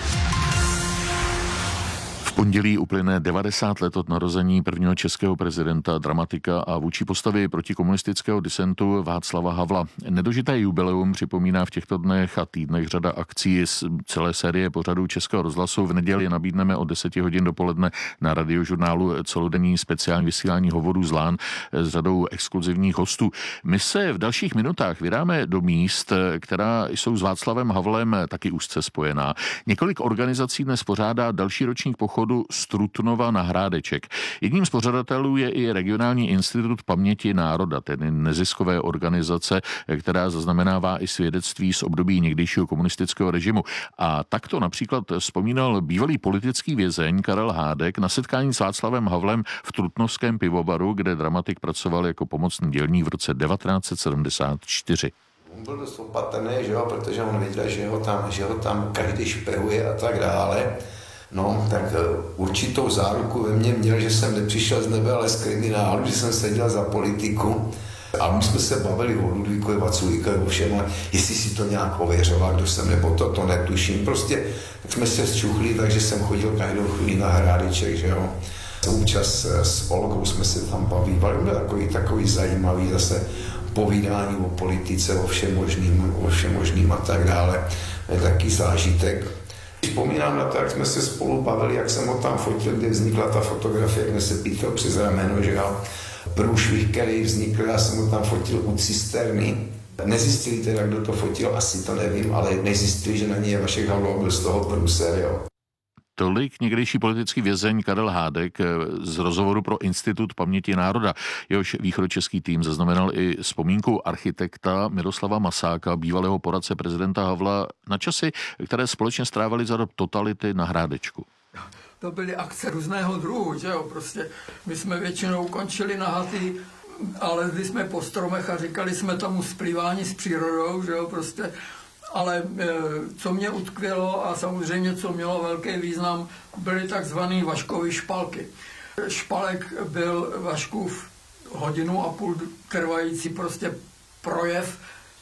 V pondělí uplyne 90 let od narození prvního českého prezidenta, dramatika a vůdčí postavy protikomunistického disentu Václava Havla. Nedožité jubileum připomíná v těchto dnech a týdnech řada akcí z celé série pořadů Českého rozhlasu. V neděli nabídneme od 10 hodin dopoledne na Radiožurnálu celodenní speciální vysílání hovorů z Lán s řadou exkluzivních hostů. My se v dalších minutách vydáme do míst, která jsou s Václavem Havlem taky úzce spojená. Několik organizací dnes pořádá další ročník pochodu z Trutnova na Hrádeček. Jedním z pořadatelů je i Regionální institut paměti národa, tedy neziskové organizace, která zaznamenává i svědectví z období někdejšího komunistického režimu. A takto například vzpomínal bývalý politický vězeň Karel Hádek na setkání s Václavem Havlem v Trutnovském pivovaru, kde dramatik pracoval jako pomocný dělník v roce 1974. On byl dost opatrný, že jo, protože on věděl, že ho tam každý špehuje a tak dále. No, tak určitou záruku ve mně měl, že jsem nepřišel z nebe, ale z kriminálu, že jsem seděl za politiku. A my jsme se bavili o Ludvíkovi Vaculíkovi, o všem, jestli si to nějak ověřoval, kdo jsem, nebo to netuším. Prostě tak jsme se zčuchli, takže jsem chodil každou chvíli na Hrádeček, že jo. Účas s Olgou jsme se tam bavívali, byl takový zajímavý zase povídání o politice, o všem možným a tak dále. Je taky zážitek. Vzpomínám na to, jak jsme se spolu bavili, jak jsem ho tam fotil, kde vznikla ta fotografie, jak jsme se pítal přes rameno, že jo. Průšvih, který vznikl, já jsem ho tam fotil u cisterny. Nezjistili teda, kdo to fotil, asi to nevím, ale nezjistili, že na něj je Vašek Havlov, byl z toho průser, jo. Tolik někdejší politický vězeň Karel Hádek z rozhovoru pro Institut paměti národa. Jehož východočeský tým zaznamenal i vzpomínku architekta Miroslava Masáka, bývalého poradce prezidenta Havla, na časy, které společně strávili za dob totality na Hrádečku. To byly akce různého druhu, že jo, prostě my jsme většinou končili na haty, ale lezli jsme po stromech a říkali jsme tomu splývání s přírodou, že jo, prostě. Ale co mě utkvělo a samozřejmě co mělo velký význam, byly takzvané Vaškovy špalky. Špalek byl Vaškův 1,5 hodiny trvající prostě projev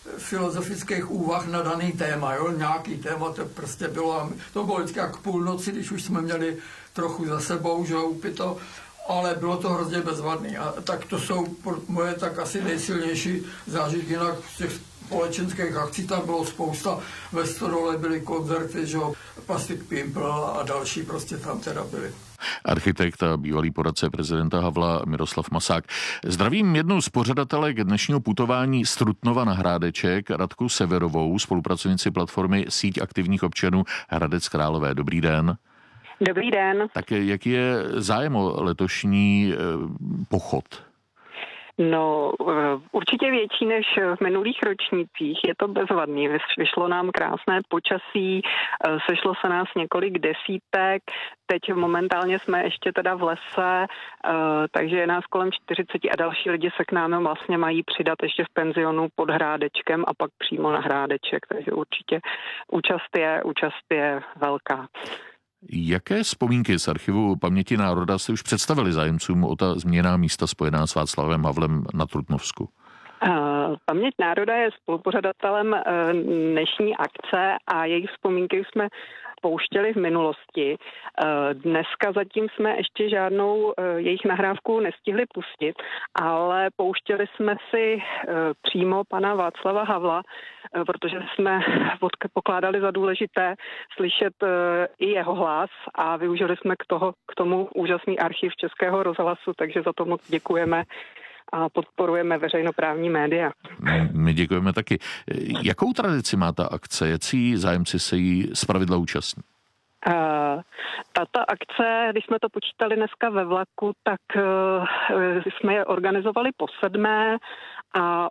filozofických úvah na daný téma, jo? Nějaký téma to prostě bylo, to bylo vždycky jak půlnoci, když už jsme měli trochu za sebou, že upito, ale bylo to hrozně bezvadný. A tak to jsou moje tak asi nejsilnější zážitky, jinak z těch společenských akcí tam bylo spousta, ve Stodole byly koncerty, že Plastic Pimple a další prostě tam teda byly. Architekt a bývalý poradce prezidenta Havla Miroslav Masák. Zdravím jednu z pořadatelek dnešního putování z Trutnova na Hrádeček, Radku Severovou, spolupracovnici platformy Síť aktivních občanů Hradec Králové. Dobrý den. Dobrý den. Tak jaký je zájem o letošní pochod? No, určitě větší než v minulých ročnících. Je to bezvadný. Vyšlo nám krásné počasí, sešlo se nás několik desítek. Teď momentálně jsme ještě teda v lese, takže je nás kolem 40 a další lidi se k nám vlastně mají přidat ještě v penzionu pod Hrádečkem a pak přímo na Hrádeček. Takže určitě účast je velká. Jaké vzpomínky z archivu Paměti národa jste už představili zájemcům o ta zmíněná místa spojená s Václavem Havlem na Trutnovsku? Paměť národa je spolupořadatelem dnešní akce a jejich vzpomínky jsme pouštěli v minulosti. Dneska zatím jsme ještě žádnou jejich nahrávku nestihli pustit, ale pouštěli jsme si přímo pana Václava Havla, protože jsme pokládali za důležité slyšet i jeho hlas a využili jsme k tomu úžasný archiv Českého rozhlasu, takže za to moc děkujeme a podporujeme veřejnoprávní média. My děkujeme taky. Jakou tradici má ta akce? Jací zájemci se jí zpravidla účastní? Tato akce, když jsme to počítali dneska ve vlaku, tak jsme je organizovali po 7. a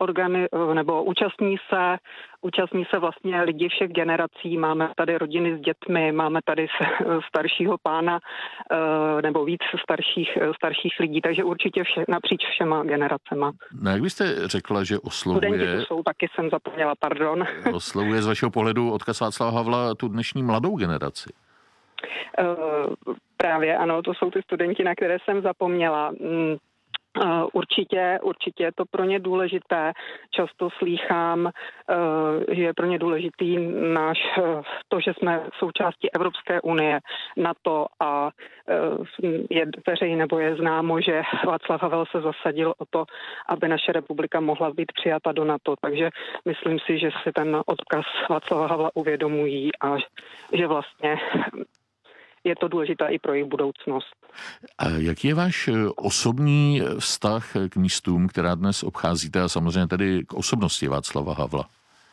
účastní se vlastně lidi všech generací. Máme tady rodiny s dětmi, máme tady staršího pána nebo víc starších lidí, takže určitě napříč všema generacema. No, jak byste řekla, že oslovuje... Studenti jsou, taky jsem zapomněla, pardon. Oslovuje z vašeho pohledu odkaz Václava Havla tu dnešní mladou generaci? Právě ano, to jsou ty studenti, na které jsem zapomněla. Určitě je to pro ně důležité. Často slýchám, že je pro ně důležitý to, že jsme součástí Evropské unie, NATO a je veřejné nebo je známo, že Václav Havel se zasadil o to, aby naše republika mohla být přijata do NATO. Takže myslím si, že si ten odkaz Václava Havla uvědomují a že vlastně je to důležité i pro jejich budoucnost. A jaký je váš osobní vztah k místům, která dnes obcházíte a samozřejmě tedy k osobnosti Václava Havla?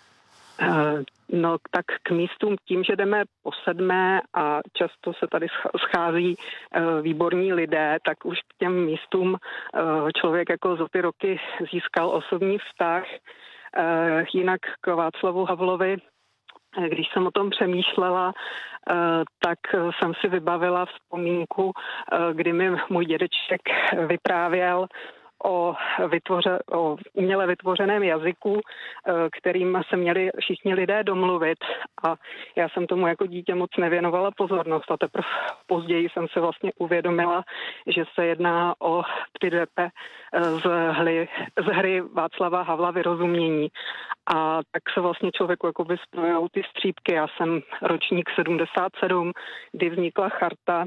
No tak k místům tím, že jdeme po 7. a často se tady schází výborní lidé, tak už k těm místům člověk jako za ty roky získal osobní vztah. Jinak k Václavu Havlovi, když jsem o tom přemýšlela, tak jsem si vybavila vzpomínku, kdy mi můj dědeček vyprávěl o uměle vytvořeném jazyku, kterým se měli všichni lidé domluvit. A já jsem tomu jako dítě moc nevěnovala pozornost a teprve později jsem se vlastně uvědomila, že se jedná o 3DP z hry Václava Havla Vyrozumění. A tak se vlastně člověku jakoby spojou ty střípky. Já jsem ročník 77, kdy vznikla charta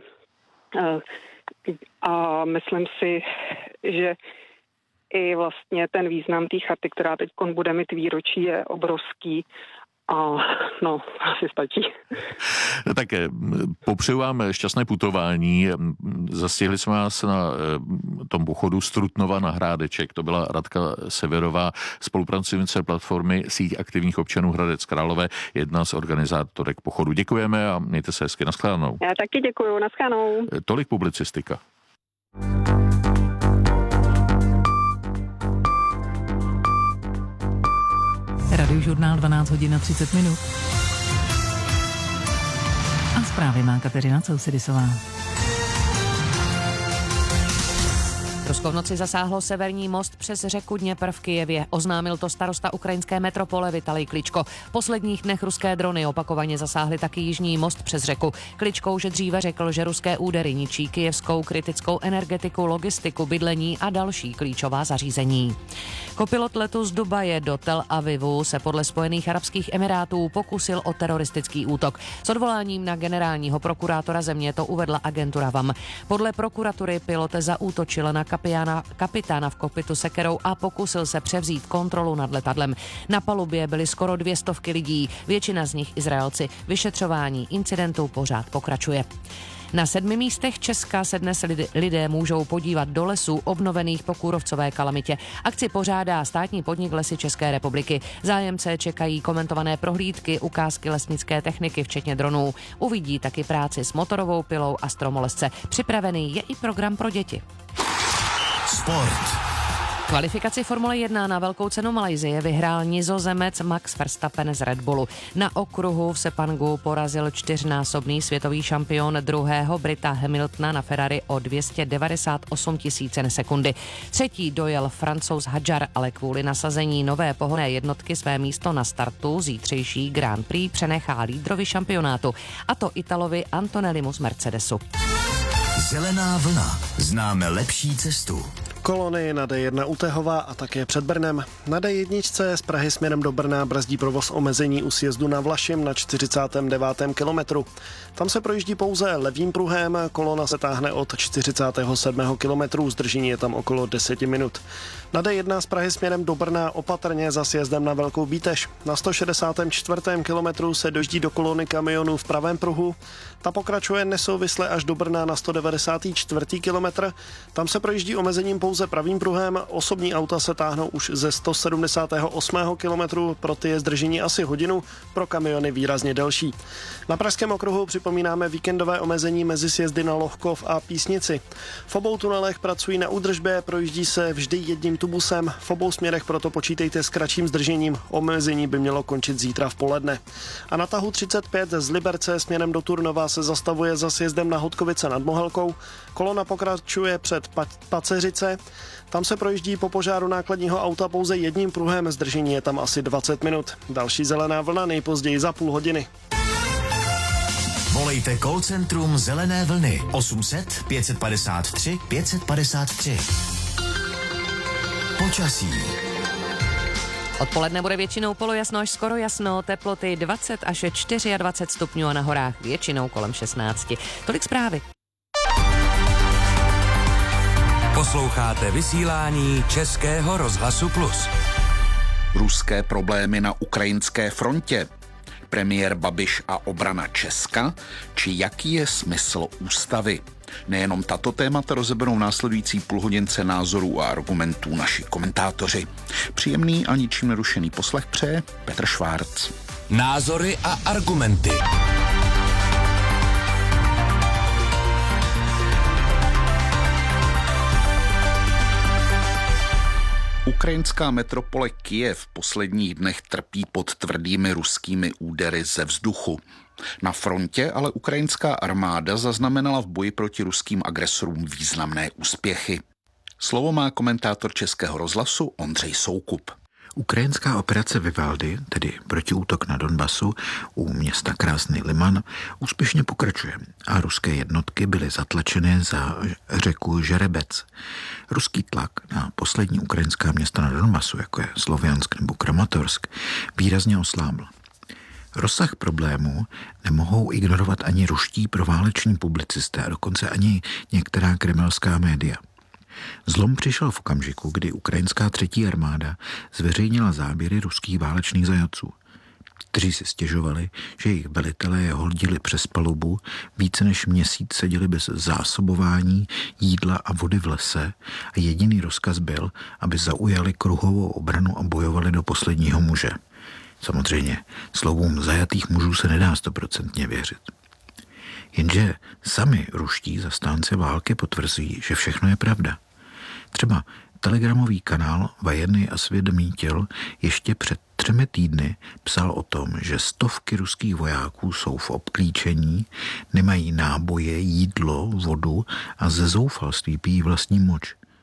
a myslím si, že i vlastně ten význam té charty, která teď bude mít výročí, je obrovský. A no, asi stačí. Tak popřeju vám šťastné putování. Zastihli jsme vás na tom pochodu z Trutnova na Hrádeček. To byla Radka Severová, spolupracovnice platformy Síť aktivních občanů Hradec Králové, jedna z organizátorek pochodu. Děkujeme a mějte se hezky. Naschledanou. Já taky děkuju. Naschledanou. Tolik publicistika. Radiožurnál 12 hodin a 30 minut. A zprávy má Kateřina Cousedisová. Rusko v noci zasáhlo severní most přes řeku Dněpr v Kyjevě. Oznámil to starosta ukrajinské metropole Vitalij Kličko. V posledních dnech ruské drony opakovaně zasáhly taky jižní most přes řeku. Kličko už dříve řekl, že ruské údery ničí kyjevskou kritickou energetiku, logistiku, bydlení a další klíčová zařízení. Kopilot letu z Dubaje do Tel Avivu se podle Spojených arabských emirátů pokusil o teroristický útok. S odvoláním na generálního prokurátora země to uvedla agentura VAM. Podle prokuratury pilot zaútočil na kapitána v kokpitu sekerou a pokusil se převzít kontrolu nad letadlem. Na palubě byly skoro 200 lidí, většina z nich Izraelci. Vyšetřování incidentu pořád pokračuje. Na 7 místech Česka se dnes lidé můžou podívat do lesů obnovených po kůrovcové kalamitě. Akci pořádá státní podnik Lesy České republiky. Zájemce čekají komentované prohlídky, ukázky lesnické techniky, včetně dronů. Uvidí taky práci s motorovou pilou a stromolesce. Připravený je i program pro děti. Sport. Kvalifikaci Formule 1 na velkou cenu Malajsie vyhrál Nizozemec Max Verstappen z Red Bullu. Na okruhu v Sepangu porazil 4násobný světový šampion druhého Brita Hamiltona na Ferrari o 298 000 sekundy. Třetí dojel Francouz Hadjar, ale kvůli nasazení nové pohonné jednotky své místo na startu zítřejší Grand Prix přenechá lídrovi šampionátu, a to Italovi Antonellimu z Mercedesu. Zelená vlna. Známe lepší cestu. Kolony na D1 Utehová a také před Brnem. Na D1 z Prahy směrem do Brna brzdí provoz omezení u sjezdu na Vlašim na 49. kilometru. Tam se projíždí pouze levým pruhem, kolona se táhne od 47. kilometru, zdržení je tam okolo 10 minut. Na D1 z Prahy směrem do Brna opatrně za sjezdem na Velkou Bítež. Na 164. kilometru se dojíždí do kolony kamionů v pravém pruhu. Ta pokračuje nesouvisle až do Brna na 194. kilometr. Tam se projíždí omezením pouze pravým pruhem, osobní auta se táhnou už ze 178. kilometru, pro ty je zdržení asi hodinu, pro kamiony výrazně delší. Na pražském okruhu připomínáme víkendové omezení mezi sjezdy na Lohkov a Písnici. V obou tunelech pracují na údržbě, projíždí se vždy jedním tubusem, v obou směrech proto počítejte s kratším zdržením, omezení by mělo končit zítra v poledne. A na tahu 35 z Liberce směrem do Turnova se zastavuje za sjezdem na Hodkovice nad Mohelkou, kolona pokračuje před Paceřice. Tam se projíždí po požáru nákladního auta pouze jedním pruhem, zdržení je tam asi 20 minut. Další zelená vlna nejpozději za půl hodiny. Volejte call centrum Zelené vlny 800 553 553. Počasí. Odpoledne bude většinou polojasno až skoro jasno, teploty 20 až 24 stupňů a na horách většinou kolem 16. Tolik zprávy. Posloucháte vysílání Českého rozhlasu Plus. Ruské problémy na ukrajinské frontě. Premiér Babiš a obrana Česka, či jaký je smysl ústavy? Nejenom tato témata rozeberou následující půlhodince názorů a argumentů naši komentátoři. Příjemný a ničím nerušený poslech přeje Petr Švárc. Názory a argumenty. Ukrajinská metropole Kyjev v posledních dnech trpí pod tvrdými ruskými údery ze vzduchu. Na frontě ale ukrajinská armáda zaznamenala v boji proti ruským agresorům významné úspěchy. Slovo má komentátor Českého rozhlasu Ondřej Soukup. Ukrajinská operace Vivaldi, tedy protiútok na Donbasu u města Krásný Liman, úspěšně pokračuje a ruské jednotky byly zatlačeny za řeku Žerebec. Ruský tlak na poslední ukrajinská města na Donbasu, jako je Sloviansk nebo Kramatorsk, výrazně oslábl. Rozsah problémů nemohou ignorovat ani ruští prováleční publicisté a dokonce ani některá kremelská média. Zlom přišel v okamžiku, kdy ukrajinská třetí armáda zveřejnila záběry ruských válečných zajatců, kteří si stěžovali, že jejich velitelé je hodili přes palubu, více než měsíc seděli bez zásobování jídla a vody v lese a jediný rozkaz byl, aby zaujali kruhovou obranu a bojovali do posledního muže. Samozřejmě, slovům zajatých mužů se nedá 100% věřit. Jenže sami ruští zastánci války potvrzují, že všechno je pravda. Třeba telegramový kanál Военный осведомитель ještě před 3 týdny psal o tom, že stovky ruských vojáků jsou v obklíčení, nemají náboje, jídlo, vodu a ze zoufalství pijí vlastní moč.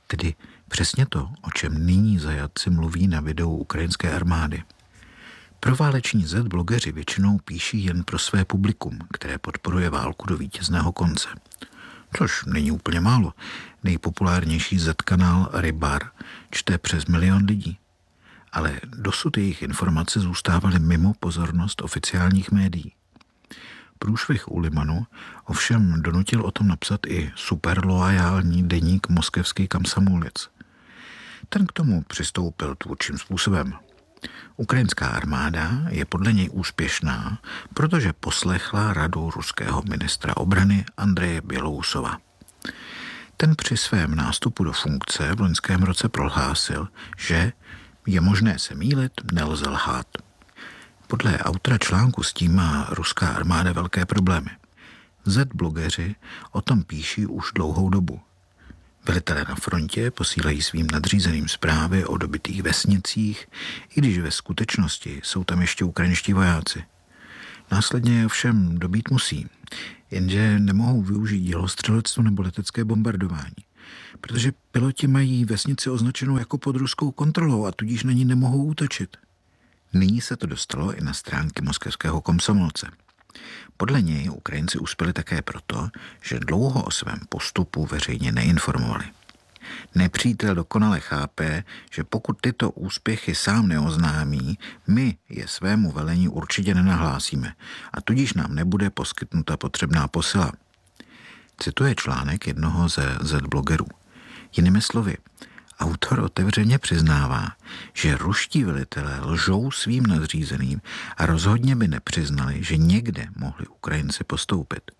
Tedy přesně to, o čem nyní zajatci mluví na videu ukrajinské armády. Prováleční Z-blogeři většinou píší jen pro své publikum, které podporuje válku do vítězného konce. Což není úplně málo. Nejpopulárnější Z-kanál Rybar čte přes 1 milion lidí. Ale dosud jejich informace zůstávaly mimo pozornost oficiálních médií. Průšvih u Limanu ovšem donutil o tom napsat i superloajální deník moskevský Komsomolec. Ten k tomu přistoupil tvůrčím způsobem. Ukrajinská armáda je podle něj úspěšná, protože poslechla radu ruského ministra obrany Andreje Bělousova. Ten při svém nástupu do funkce v loňském roce prohlásil, že je možné se mýlit, nelze lhát. Podle autora článku s tím má ruská armáda velké problémy. Z-blogeři o tom píší už dlouhou dobu. Velitelé na frontě posílají svým nadřízeným zprávy o dobitých vesnicích, i když ve skutečnosti jsou tam ještě ukrajinští vojáci. Následně je ovšem dobít musí, jenže nemohou využít dělostřelectvo nebo letecké bombardování, protože piloti mají vesnici označenou jako pod ruskou kontrolou a tudíž na ní nemohou útočit. Nyní se to dostalo i na stránky moskevského Komsomolce. Podle něj Ukrajinci uspěli také proto, že dlouho o svém postupu veřejně neinformovali. Nepřítel dokonale chápe, že pokud tyto úspěchy sám neoznámí, my je svému velení určitě nenahlásíme a tudíž nám nebude poskytnuta potřebná posila. Cituje článek jednoho ze Z-blogerů. Jinými slovy, autor otevřeně přiznává, že ruští velitelé lžou svým nadřízeným a rozhodně by nepřiznali, že někde mohli Ukrajinci postoupit.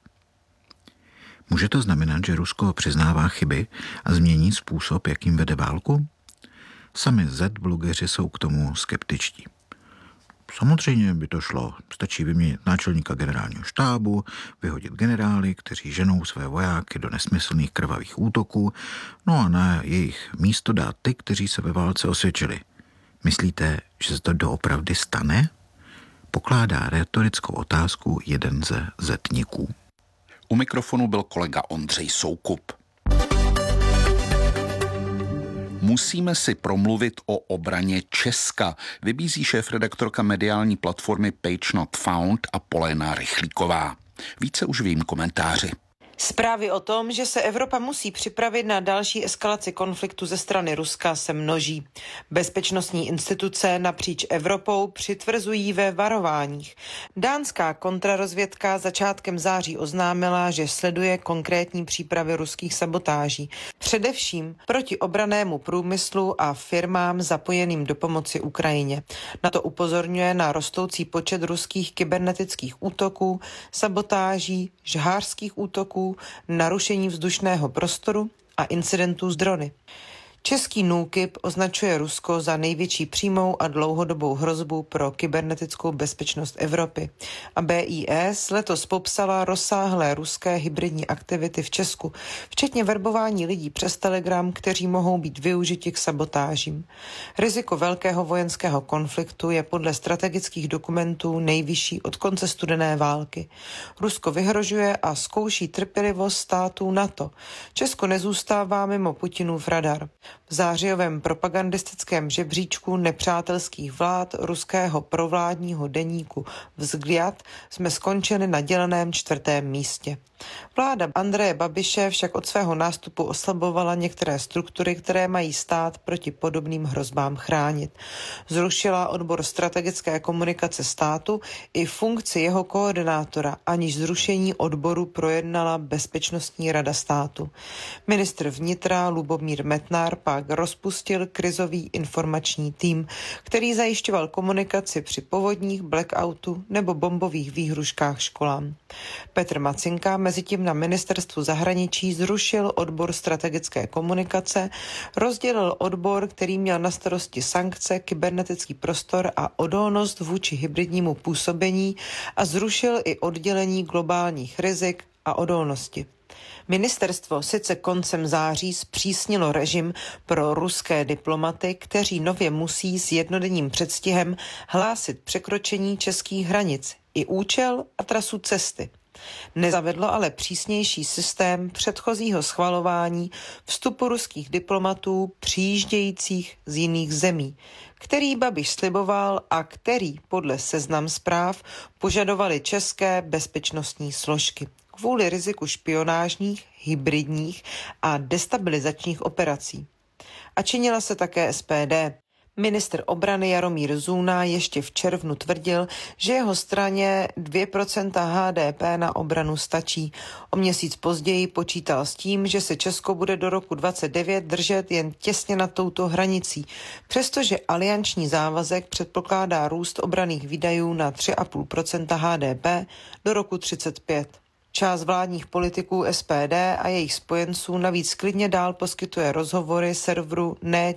Může to znamenat, že Rusko přiznává chyby a změní způsob, jakým vede válku? Sami Z-blogeři jsou k tomu skeptičtí. Samozřejmě by to šlo. Stačí vyměnit náčelníka generálního štábu, vyhodit generály, kteří ženou své vojáky do nesmyslných krvavých útoků, no a na jejich místo dát ty, kteří se ve válce osvědčili. Myslíte, že se to doopravdy stane? Pokládá retorickou otázku jeden ze zetníků. U mikrofonu byl kolega Ondřej Soukup. Musíme si promluvit o obraně Česka, vybízí šéfredaktorka mediální platformy Page Not Found a Polena Rychlíková. Více už v jejím komentáři. Zprávy o tom, že se Evropa musí připravit na další eskalaci konfliktu ze strany Ruska, se množí. Bezpečnostní instituce napříč Evropou přitvrzují ve varováních. Dánská kontrarozvědka začátkem září oznámila, že sleduje konkrétní přípravy ruských sabotáží, především proti obrannému průmyslu a firmám zapojeným do pomoci Ukrajině. Na to upozorňuje na rostoucí počet ruských kybernetických útoků, sabotáží, žhářských útoků, narušení vzdušného prostoru a incidentů s drony. Český NÚKIB označuje Rusko za největší přímou a dlouhodobou hrozbu pro kybernetickou bezpečnost Evropy. A BIS letos popsala rozsáhlé ruské hybridní aktivity v Česku, včetně verbování lidí přes Telegram, kteří mohou být využiti k sabotážím. Riziko velkého vojenského konfliktu je podle strategických dokumentů nejvyšší od konce studené války. Rusko vyhrožuje a zkouší trpělivost států NATO. Česko nezůstává mimo Putinův radar. V zářijovém propagandistickém žebříčku nepřátelských vlád ruského provládního deníku Vzгляд jsme skončili na děleném 4. místě. Vláda Andreje Babiše však od svého nástupu oslabovala některé struktury, které mají stát proti podobným hrozbám chránit. Zrušila odbor strategické komunikace státu i funkci jeho koordinátora, aniž zrušení odboru projednala Bezpečnostní rada státu. Ministr vnitra Lubomír Metnar pak rozpustil krizový informační tým, který zajišťoval komunikaci při povodních, blackoutu nebo bombových výhruškách školám. Petr Macinka mezitím na ministerstvu zahraničí zrušil odbor strategické komunikace, rozdělil odbor, který měl na starosti sankce, kybernetický prostor a odolnost vůči hybridnímu působení a zrušil i oddělení globálních rizik a odolnosti. Ministerstvo sice koncem září zpřísnilo režim pro ruské diplomaty, kteří nově musí s jednodenním předstihem hlásit překročení českých hranic, i účel a trasu cesty. Nezavedlo ale přísnější systém předchozího schvalování vstupu ruských diplomatů přijíždějících z jiných zemí, který Babiš sliboval a který podle Seznam Zpráv požadovaly české bezpečnostní složky kvůli riziku špionážních, hybridních a destabilizačních operací. A činila se také SPD. Ministr obrany Jaromír Zůna ještě v červnu tvrdil, že jeho straně 2% HDP na obranu stačí. O měsíc později počítal s tím, že se Česko bude do roku 2029 držet jen těsně nad touto hranicí, přestože alianční závazek předpokládá růst obranných výdajů na 3,5% HDP do roku 2035. Část vládních politiků SPD a jejich spojenců navíc klidně dál poskytuje rozhovory serveru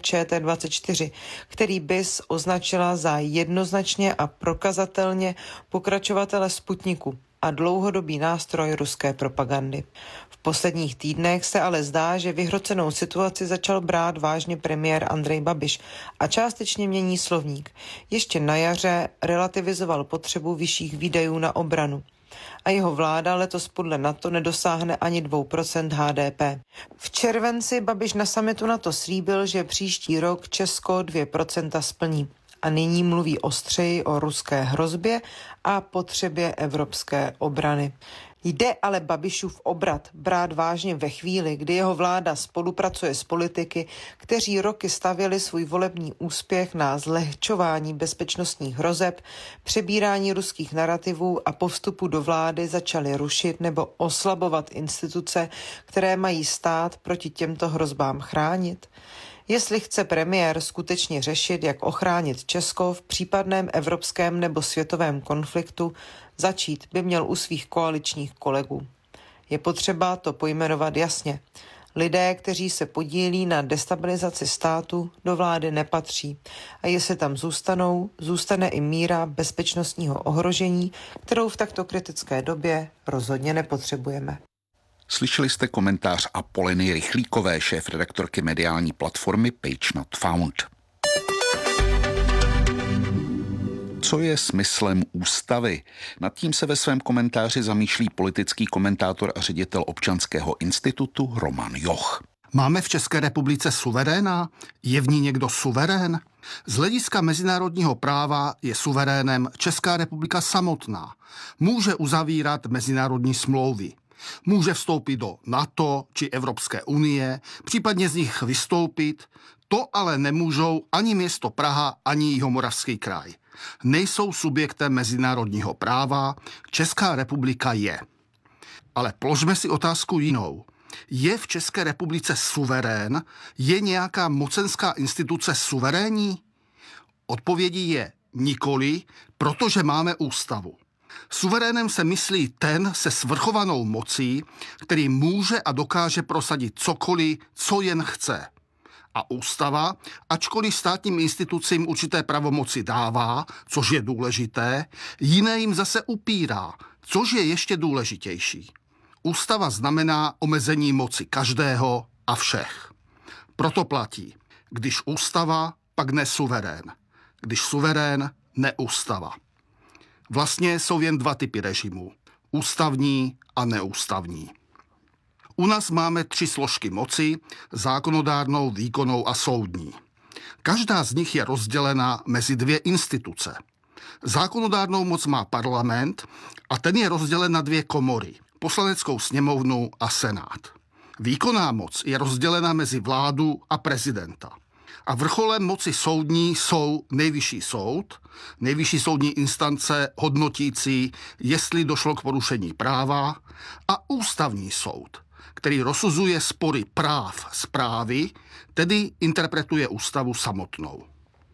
ČT24, který BIS označila za jednoznačně a prokazatelně pokračovatele Sputniku a dlouhodobý nástroj ruské propagandy. V posledních týdnech se ale zdá, že vyhrocenou situaci začal brát vážně premiér Andrej Babiš a částečně mění slovník. Ještě na jaře relativizoval potřebu vyšších výdajů na obranu. A jeho vláda letos podle NATO nedosáhne ani 2% HDP. V červenci Babiš na summitu NATO slíbil, že příští rok Česko 2% splní. A nyní mluví ostřeji o ruské hrozbě a potřebě evropské obrany. Jde ale Babišův obrat brát vážně ve chvíli, kdy jeho vláda spolupracuje s politiky, kteří roky stavěli svůj volební úspěch na zlehčování bezpečnostních hrozeb, přebírání ruských narativů a po vstupu do vlády začali rušit nebo oslabovat instituce, které mají stát proti těmto hrozbám chránit? Jestli chce premiér skutečně řešit, jak ochránit Česko v případném evropském nebo světovém konfliktu, začít by měl u svých koaličních kolegů. Je potřeba to pojmenovat jasně. Lidé, kteří se podílí na destabilizaci státu, do vlády nepatří. A jestli tam zůstanou, zůstane i míra bezpečnostního ohrožení, kterou v takto kritické době rozhodně nepotřebujeme. Slyšeli jste komentář Apoleny Rychlíkové, šéfredaktorky mediální platformy Page Not Found. Co je smyslem ústavy? Nad tím se ve svém komentáři zamýšlí politický komentátor a ředitel Občanského institutu Roman Joch. Máme v České republice suveréna? Je v ní někdo suverén? Z hlediska mezinárodního práva je suverénem Česká republika samotná. Může uzavírat mezinárodní smlouvy. Může vstoupit do NATO či Evropské unie, případně z nich vystoupit. To ale nemůžou ani město Praha, ani Jihomoravský kraj. Nejsou subjektem mezinárodního práva, Česká republika je. Ale položme si otázku jinou. Je v České republice suverén? Je nějaká mocenská instituce suverénní? Odpovědí je nikoli, protože máme ústavu. Suverénem se myslí ten se svrchovanou mocí, který může a dokáže prosadit cokoliv, co jen chce. A ústava, ačkoliv státním institucím určité pravomoci dává, což je důležité, jiné jim zase upírá, což je ještě důležitější. Ústava znamená omezení moci každého a všech. Proto platí, když ústava, pak nesuverén. Když suverén, neústava. Vlastně jsou jen dva typy režimů. Ústavní a neústavní. U nás máme 3 složky moci, zákonodárnou, výkonnou a soudní. Každá z nich je rozdělena mezi 2 instituce. Zákonodárnou moc má parlament a ten je rozdělen na 2 komory, Poslaneckou sněmovnu a Senát. Výkonná moc je rozdělena mezi vládu a prezidenta. A vrcholem moci soudní jsou Nejvyšší soud, nejvyšší soudní instance hodnotící, jestli došlo k porušení práva, a Ústavní soud, který rozsuzuje spory práv správy, tedy interpretuje ústavu samotnou.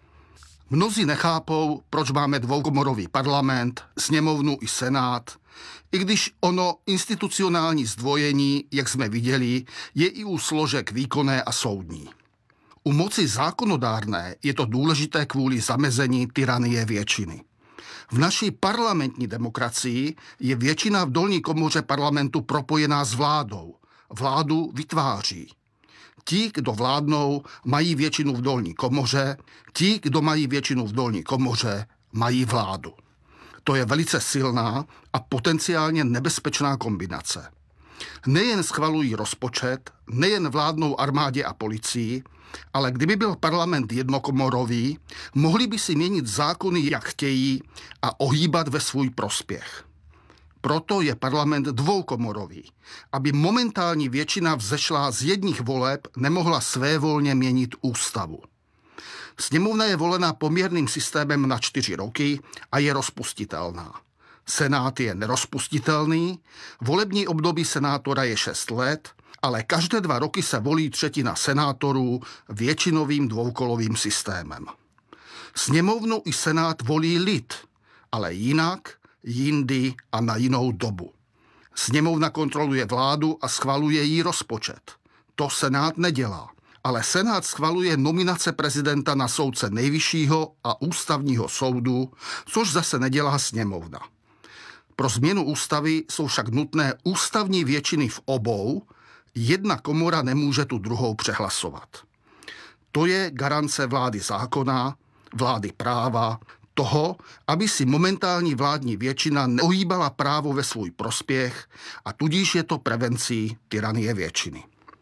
Mnozí nechápou, proč máme dvoukomorový parlament, sněmovnu i senát, i když ono institucionální zdvojení, jak jsme viděli, je i u složek výkonné a soudní. U moci zákonodárné je to důležité kvůli zamezení tyranie většiny. V naší parlamentní demokracii je většina v dolní komoře parlamentu propojená s vládou. Vládu vytváří. Ti, kdo vládnou, mají většinu v dolní komoře, ti, kdo mají většinu v dolní komoře, mají vládu. To je velice silná a potenciálně nebezpečná kombinace. Nejen schvalují rozpočet, nejen vládnou armádě a policii, ale kdyby byl parlament jednokomorový, mohli by si měnit zákony, jak chtějí, a ohýbat ve svůj prospěch. Proto je parlament dvoukomorový, aby momentální většina vzešlá z jedních voleb nemohla svévolně měnit ústavu. Sněmovna je volena poměrným systémem na 4 roky a je rozpustitelná. Senát je nerozpustitelný, volební období senátora je 6 let, ale každé 2 roky se volí 1/3 senátorů většinovým dvoukolovým systémem. Sněmovnu i senát volí lid, ale jinak, jindy a na jinou dobu. Sněmovna kontroluje vládu a schvaluje jí rozpočet. To senát nedělá. Ale senát schvaluje nominace prezidenta na soudce nejvyššího a ústavního soudu, což zase nedělá sněmovna. Pro změnu ústavy jsou však nutné ústavní většiny v obou, jedna komora nemůže tu druhou přehlasovat. To je garance vlády zákona, vlády práva, toho, aby si momentální vládní většina neohýbala právo ve svůj prospěch a tudíž je to prevencí tyranie většiny.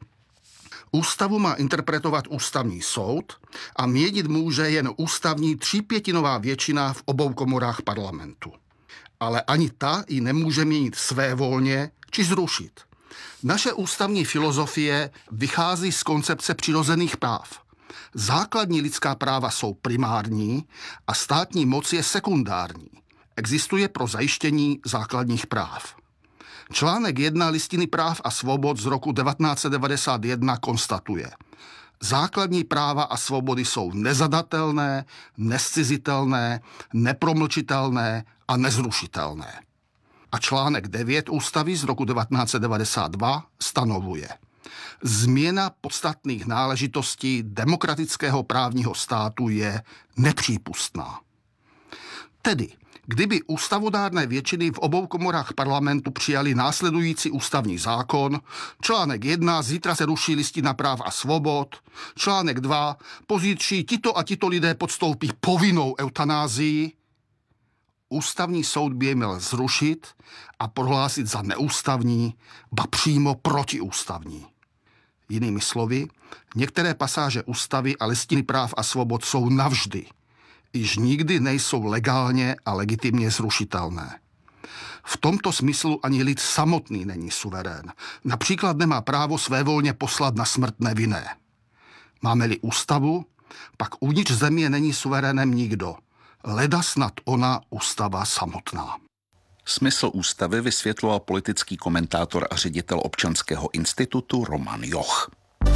Ústavu má interpretovat ústavní soud a měnit může jen ústavní 3/5 většina v obou komorách parlamentu. Ale ani ta ji nemůže měnit svévolně či zrušit. Naše ústavní filozofie vychází z koncepce přirozených práv. Základní lidská práva jsou primární a státní moc je sekundární. Existuje pro zajištění základních práv. Článek 1 Listiny práv a svobod z roku 1991 konstatuje: základní práva a svobody jsou nezadatelné, nezcizitelné, nepromlčitelné a nezrušitelné. A článek 9 ústavy z roku 1992 stanovuje: změna podstatných náležitostí demokratického právního státu je nepřípustná. Tedy, kdyby ústavodárné většiny v obou komorách parlamentu přijali následující ústavní zákon, článek 1 zítra se ruší Listina práv a svobod, článek 2 pozítří tito a tito lidé podstoupí povinnou eutanázii, ústavní soud by je měl zrušit a prohlásit za neústavní, ba přímo protiústavní. Jinými slovy, některé pasáže ústavy a Listiny práv a svobod jsou navždy, již nikdy nejsou legálně a legitimně zrušitelné. V tomto smyslu ani lid samotný není suverén. Například nemá právo svévolně poslat na smrt nevinné. Máme-li ústavu, pak uvnitř země není suverénem nikdo. Leda snad ona ústava samotná. Smysl ústavy vysvětloval politický komentátor a ředitel Občanského institutu Roman Joch.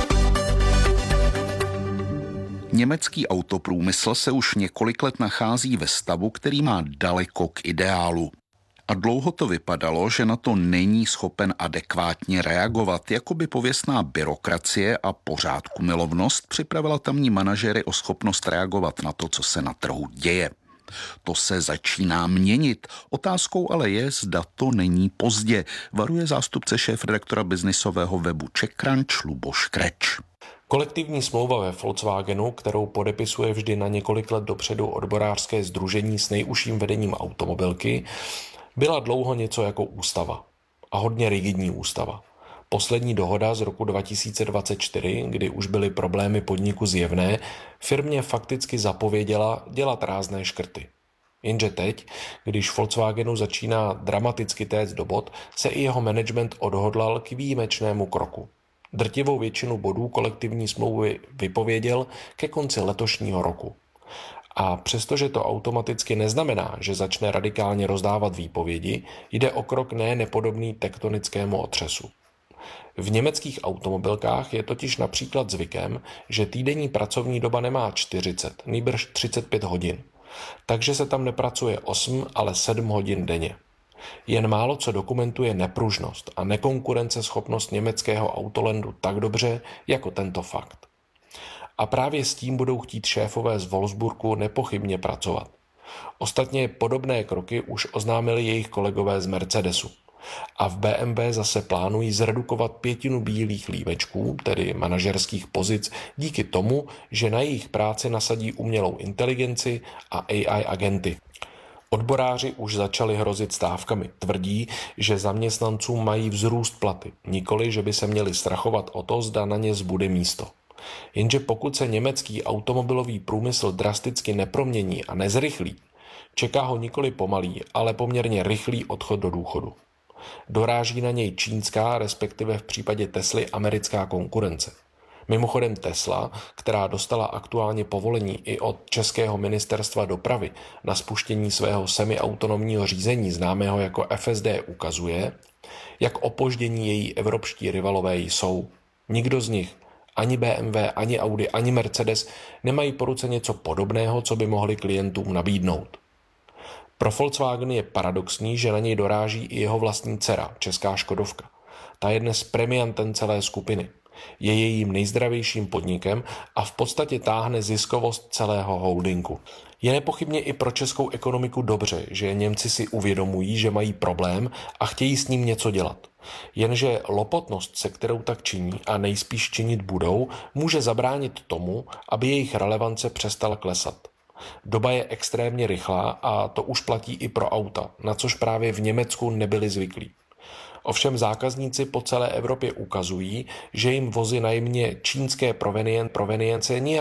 Německý autoprůmysl se už několik let nachází ve stavu, který má daleko k ideálu. A dlouho to vypadalo, že na to není schopen adekvátně reagovat, jako by pověstná byrokracie a pořádkumilovnost připravila tamní manažery o schopnost reagovat na to, co se na trhu děje. To se začíná měnit. Otázkou ale je, zda to není pozdě, varuje zástupce šéfredaktora biznisového webu CzechCrunch Luboš Kreč. Kolektivní smlouva ve Volkswagenu, kterou podepisuje vždy na několik let dopředu odborářské sdružení s nejužším vedením automobilky, byla dlouho něco jako ústava. A hodně rigidní ústava. Poslední dohoda z roku 2024, kdy už byly problémy podniku zjevné, firmě fakticky zapověděla dělat rázné škrty. Jenže teď, když Volkswagenu začíná dramaticky téct do bod, se i jeho management odhodlal k výjimečnému kroku. Drtivou většinu bodů kolektivní smlouvy vypověděl ke konci letošního roku. A přestože to automaticky neznamená, že začne radikálně rozdávat výpovědi, jde o krok nepodobný tektonickému otřesu. V německých automobilkách je totiž například zvykem, že týdenní pracovní doba nemá 40, nýbrž 35 hodin. Takže se tam nepracuje 8, ale 7 hodin denně. Jen málo co dokumentuje nepružnost a nekonkurenceschopnost německého autolandu tak dobře, jako tento fakt. A právě s tím budou chtít šéfové z Wolfsburgu nepochybně pracovat. Ostatně podobné kroky už oznámili jejich kolegové z Mercedesu. A v BMW zase plánují zredukovat 1/5 bílých lívečků, tedy manažerských pozic, díky tomu, že na jejich práci nasadí umělou inteligenci a AI agenty. Odboráři už začali hrozit stávkami. Tvrdí, že zaměstnancům mají vzrůst platy, nikoli, že by se měli strachovat o to, zda na ně zbude místo. Jenže pokud se německý automobilový průmysl drasticky nepromění a nezrychlí, čeká ho nikoli pomalý, ale poměrně rychlý odchod do důchodu. Doráží na něj čínská, respektive v případě Tesly americká konkurence. Mimochodem Tesla, která dostala aktuálně povolení i od českého ministerstva dopravy na spuštění svého semiautonomního řízení známého jako FSD, ukazuje, jak opoždění její evropští rivalové jsou. Nikdo z nich, ani BMW, ani Audi, ani Mercedes, nemají po ruce něco podobného, co by mohli klientům nabídnout. Pro Volkswagen je paradoxní, že na něj doráží i jeho vlastní dcera, česká Škodovka. Ta je dnes premiantem celé skupiny. Je jejím nejzdravějším podnikem a v podstatě táhne ziskovost celého holdingu. Je nepochybně i pro českou ekonomiku dobře, že Němci si uvědomují, že mají problém a chtějí s ním něco dělat. Jenže lopotnost, se kterou tak činí a nejspíš činit budou, může zabránit tomu, aby jejich relevance přestala klesat. Doba je extrémně rychlá a to už platí i pro auta, na což právě v Německu nebyli zvyklí. Ovšem zákazníci po celé Evropě ukazují, že jim vozy na jemně čínské provenience nijak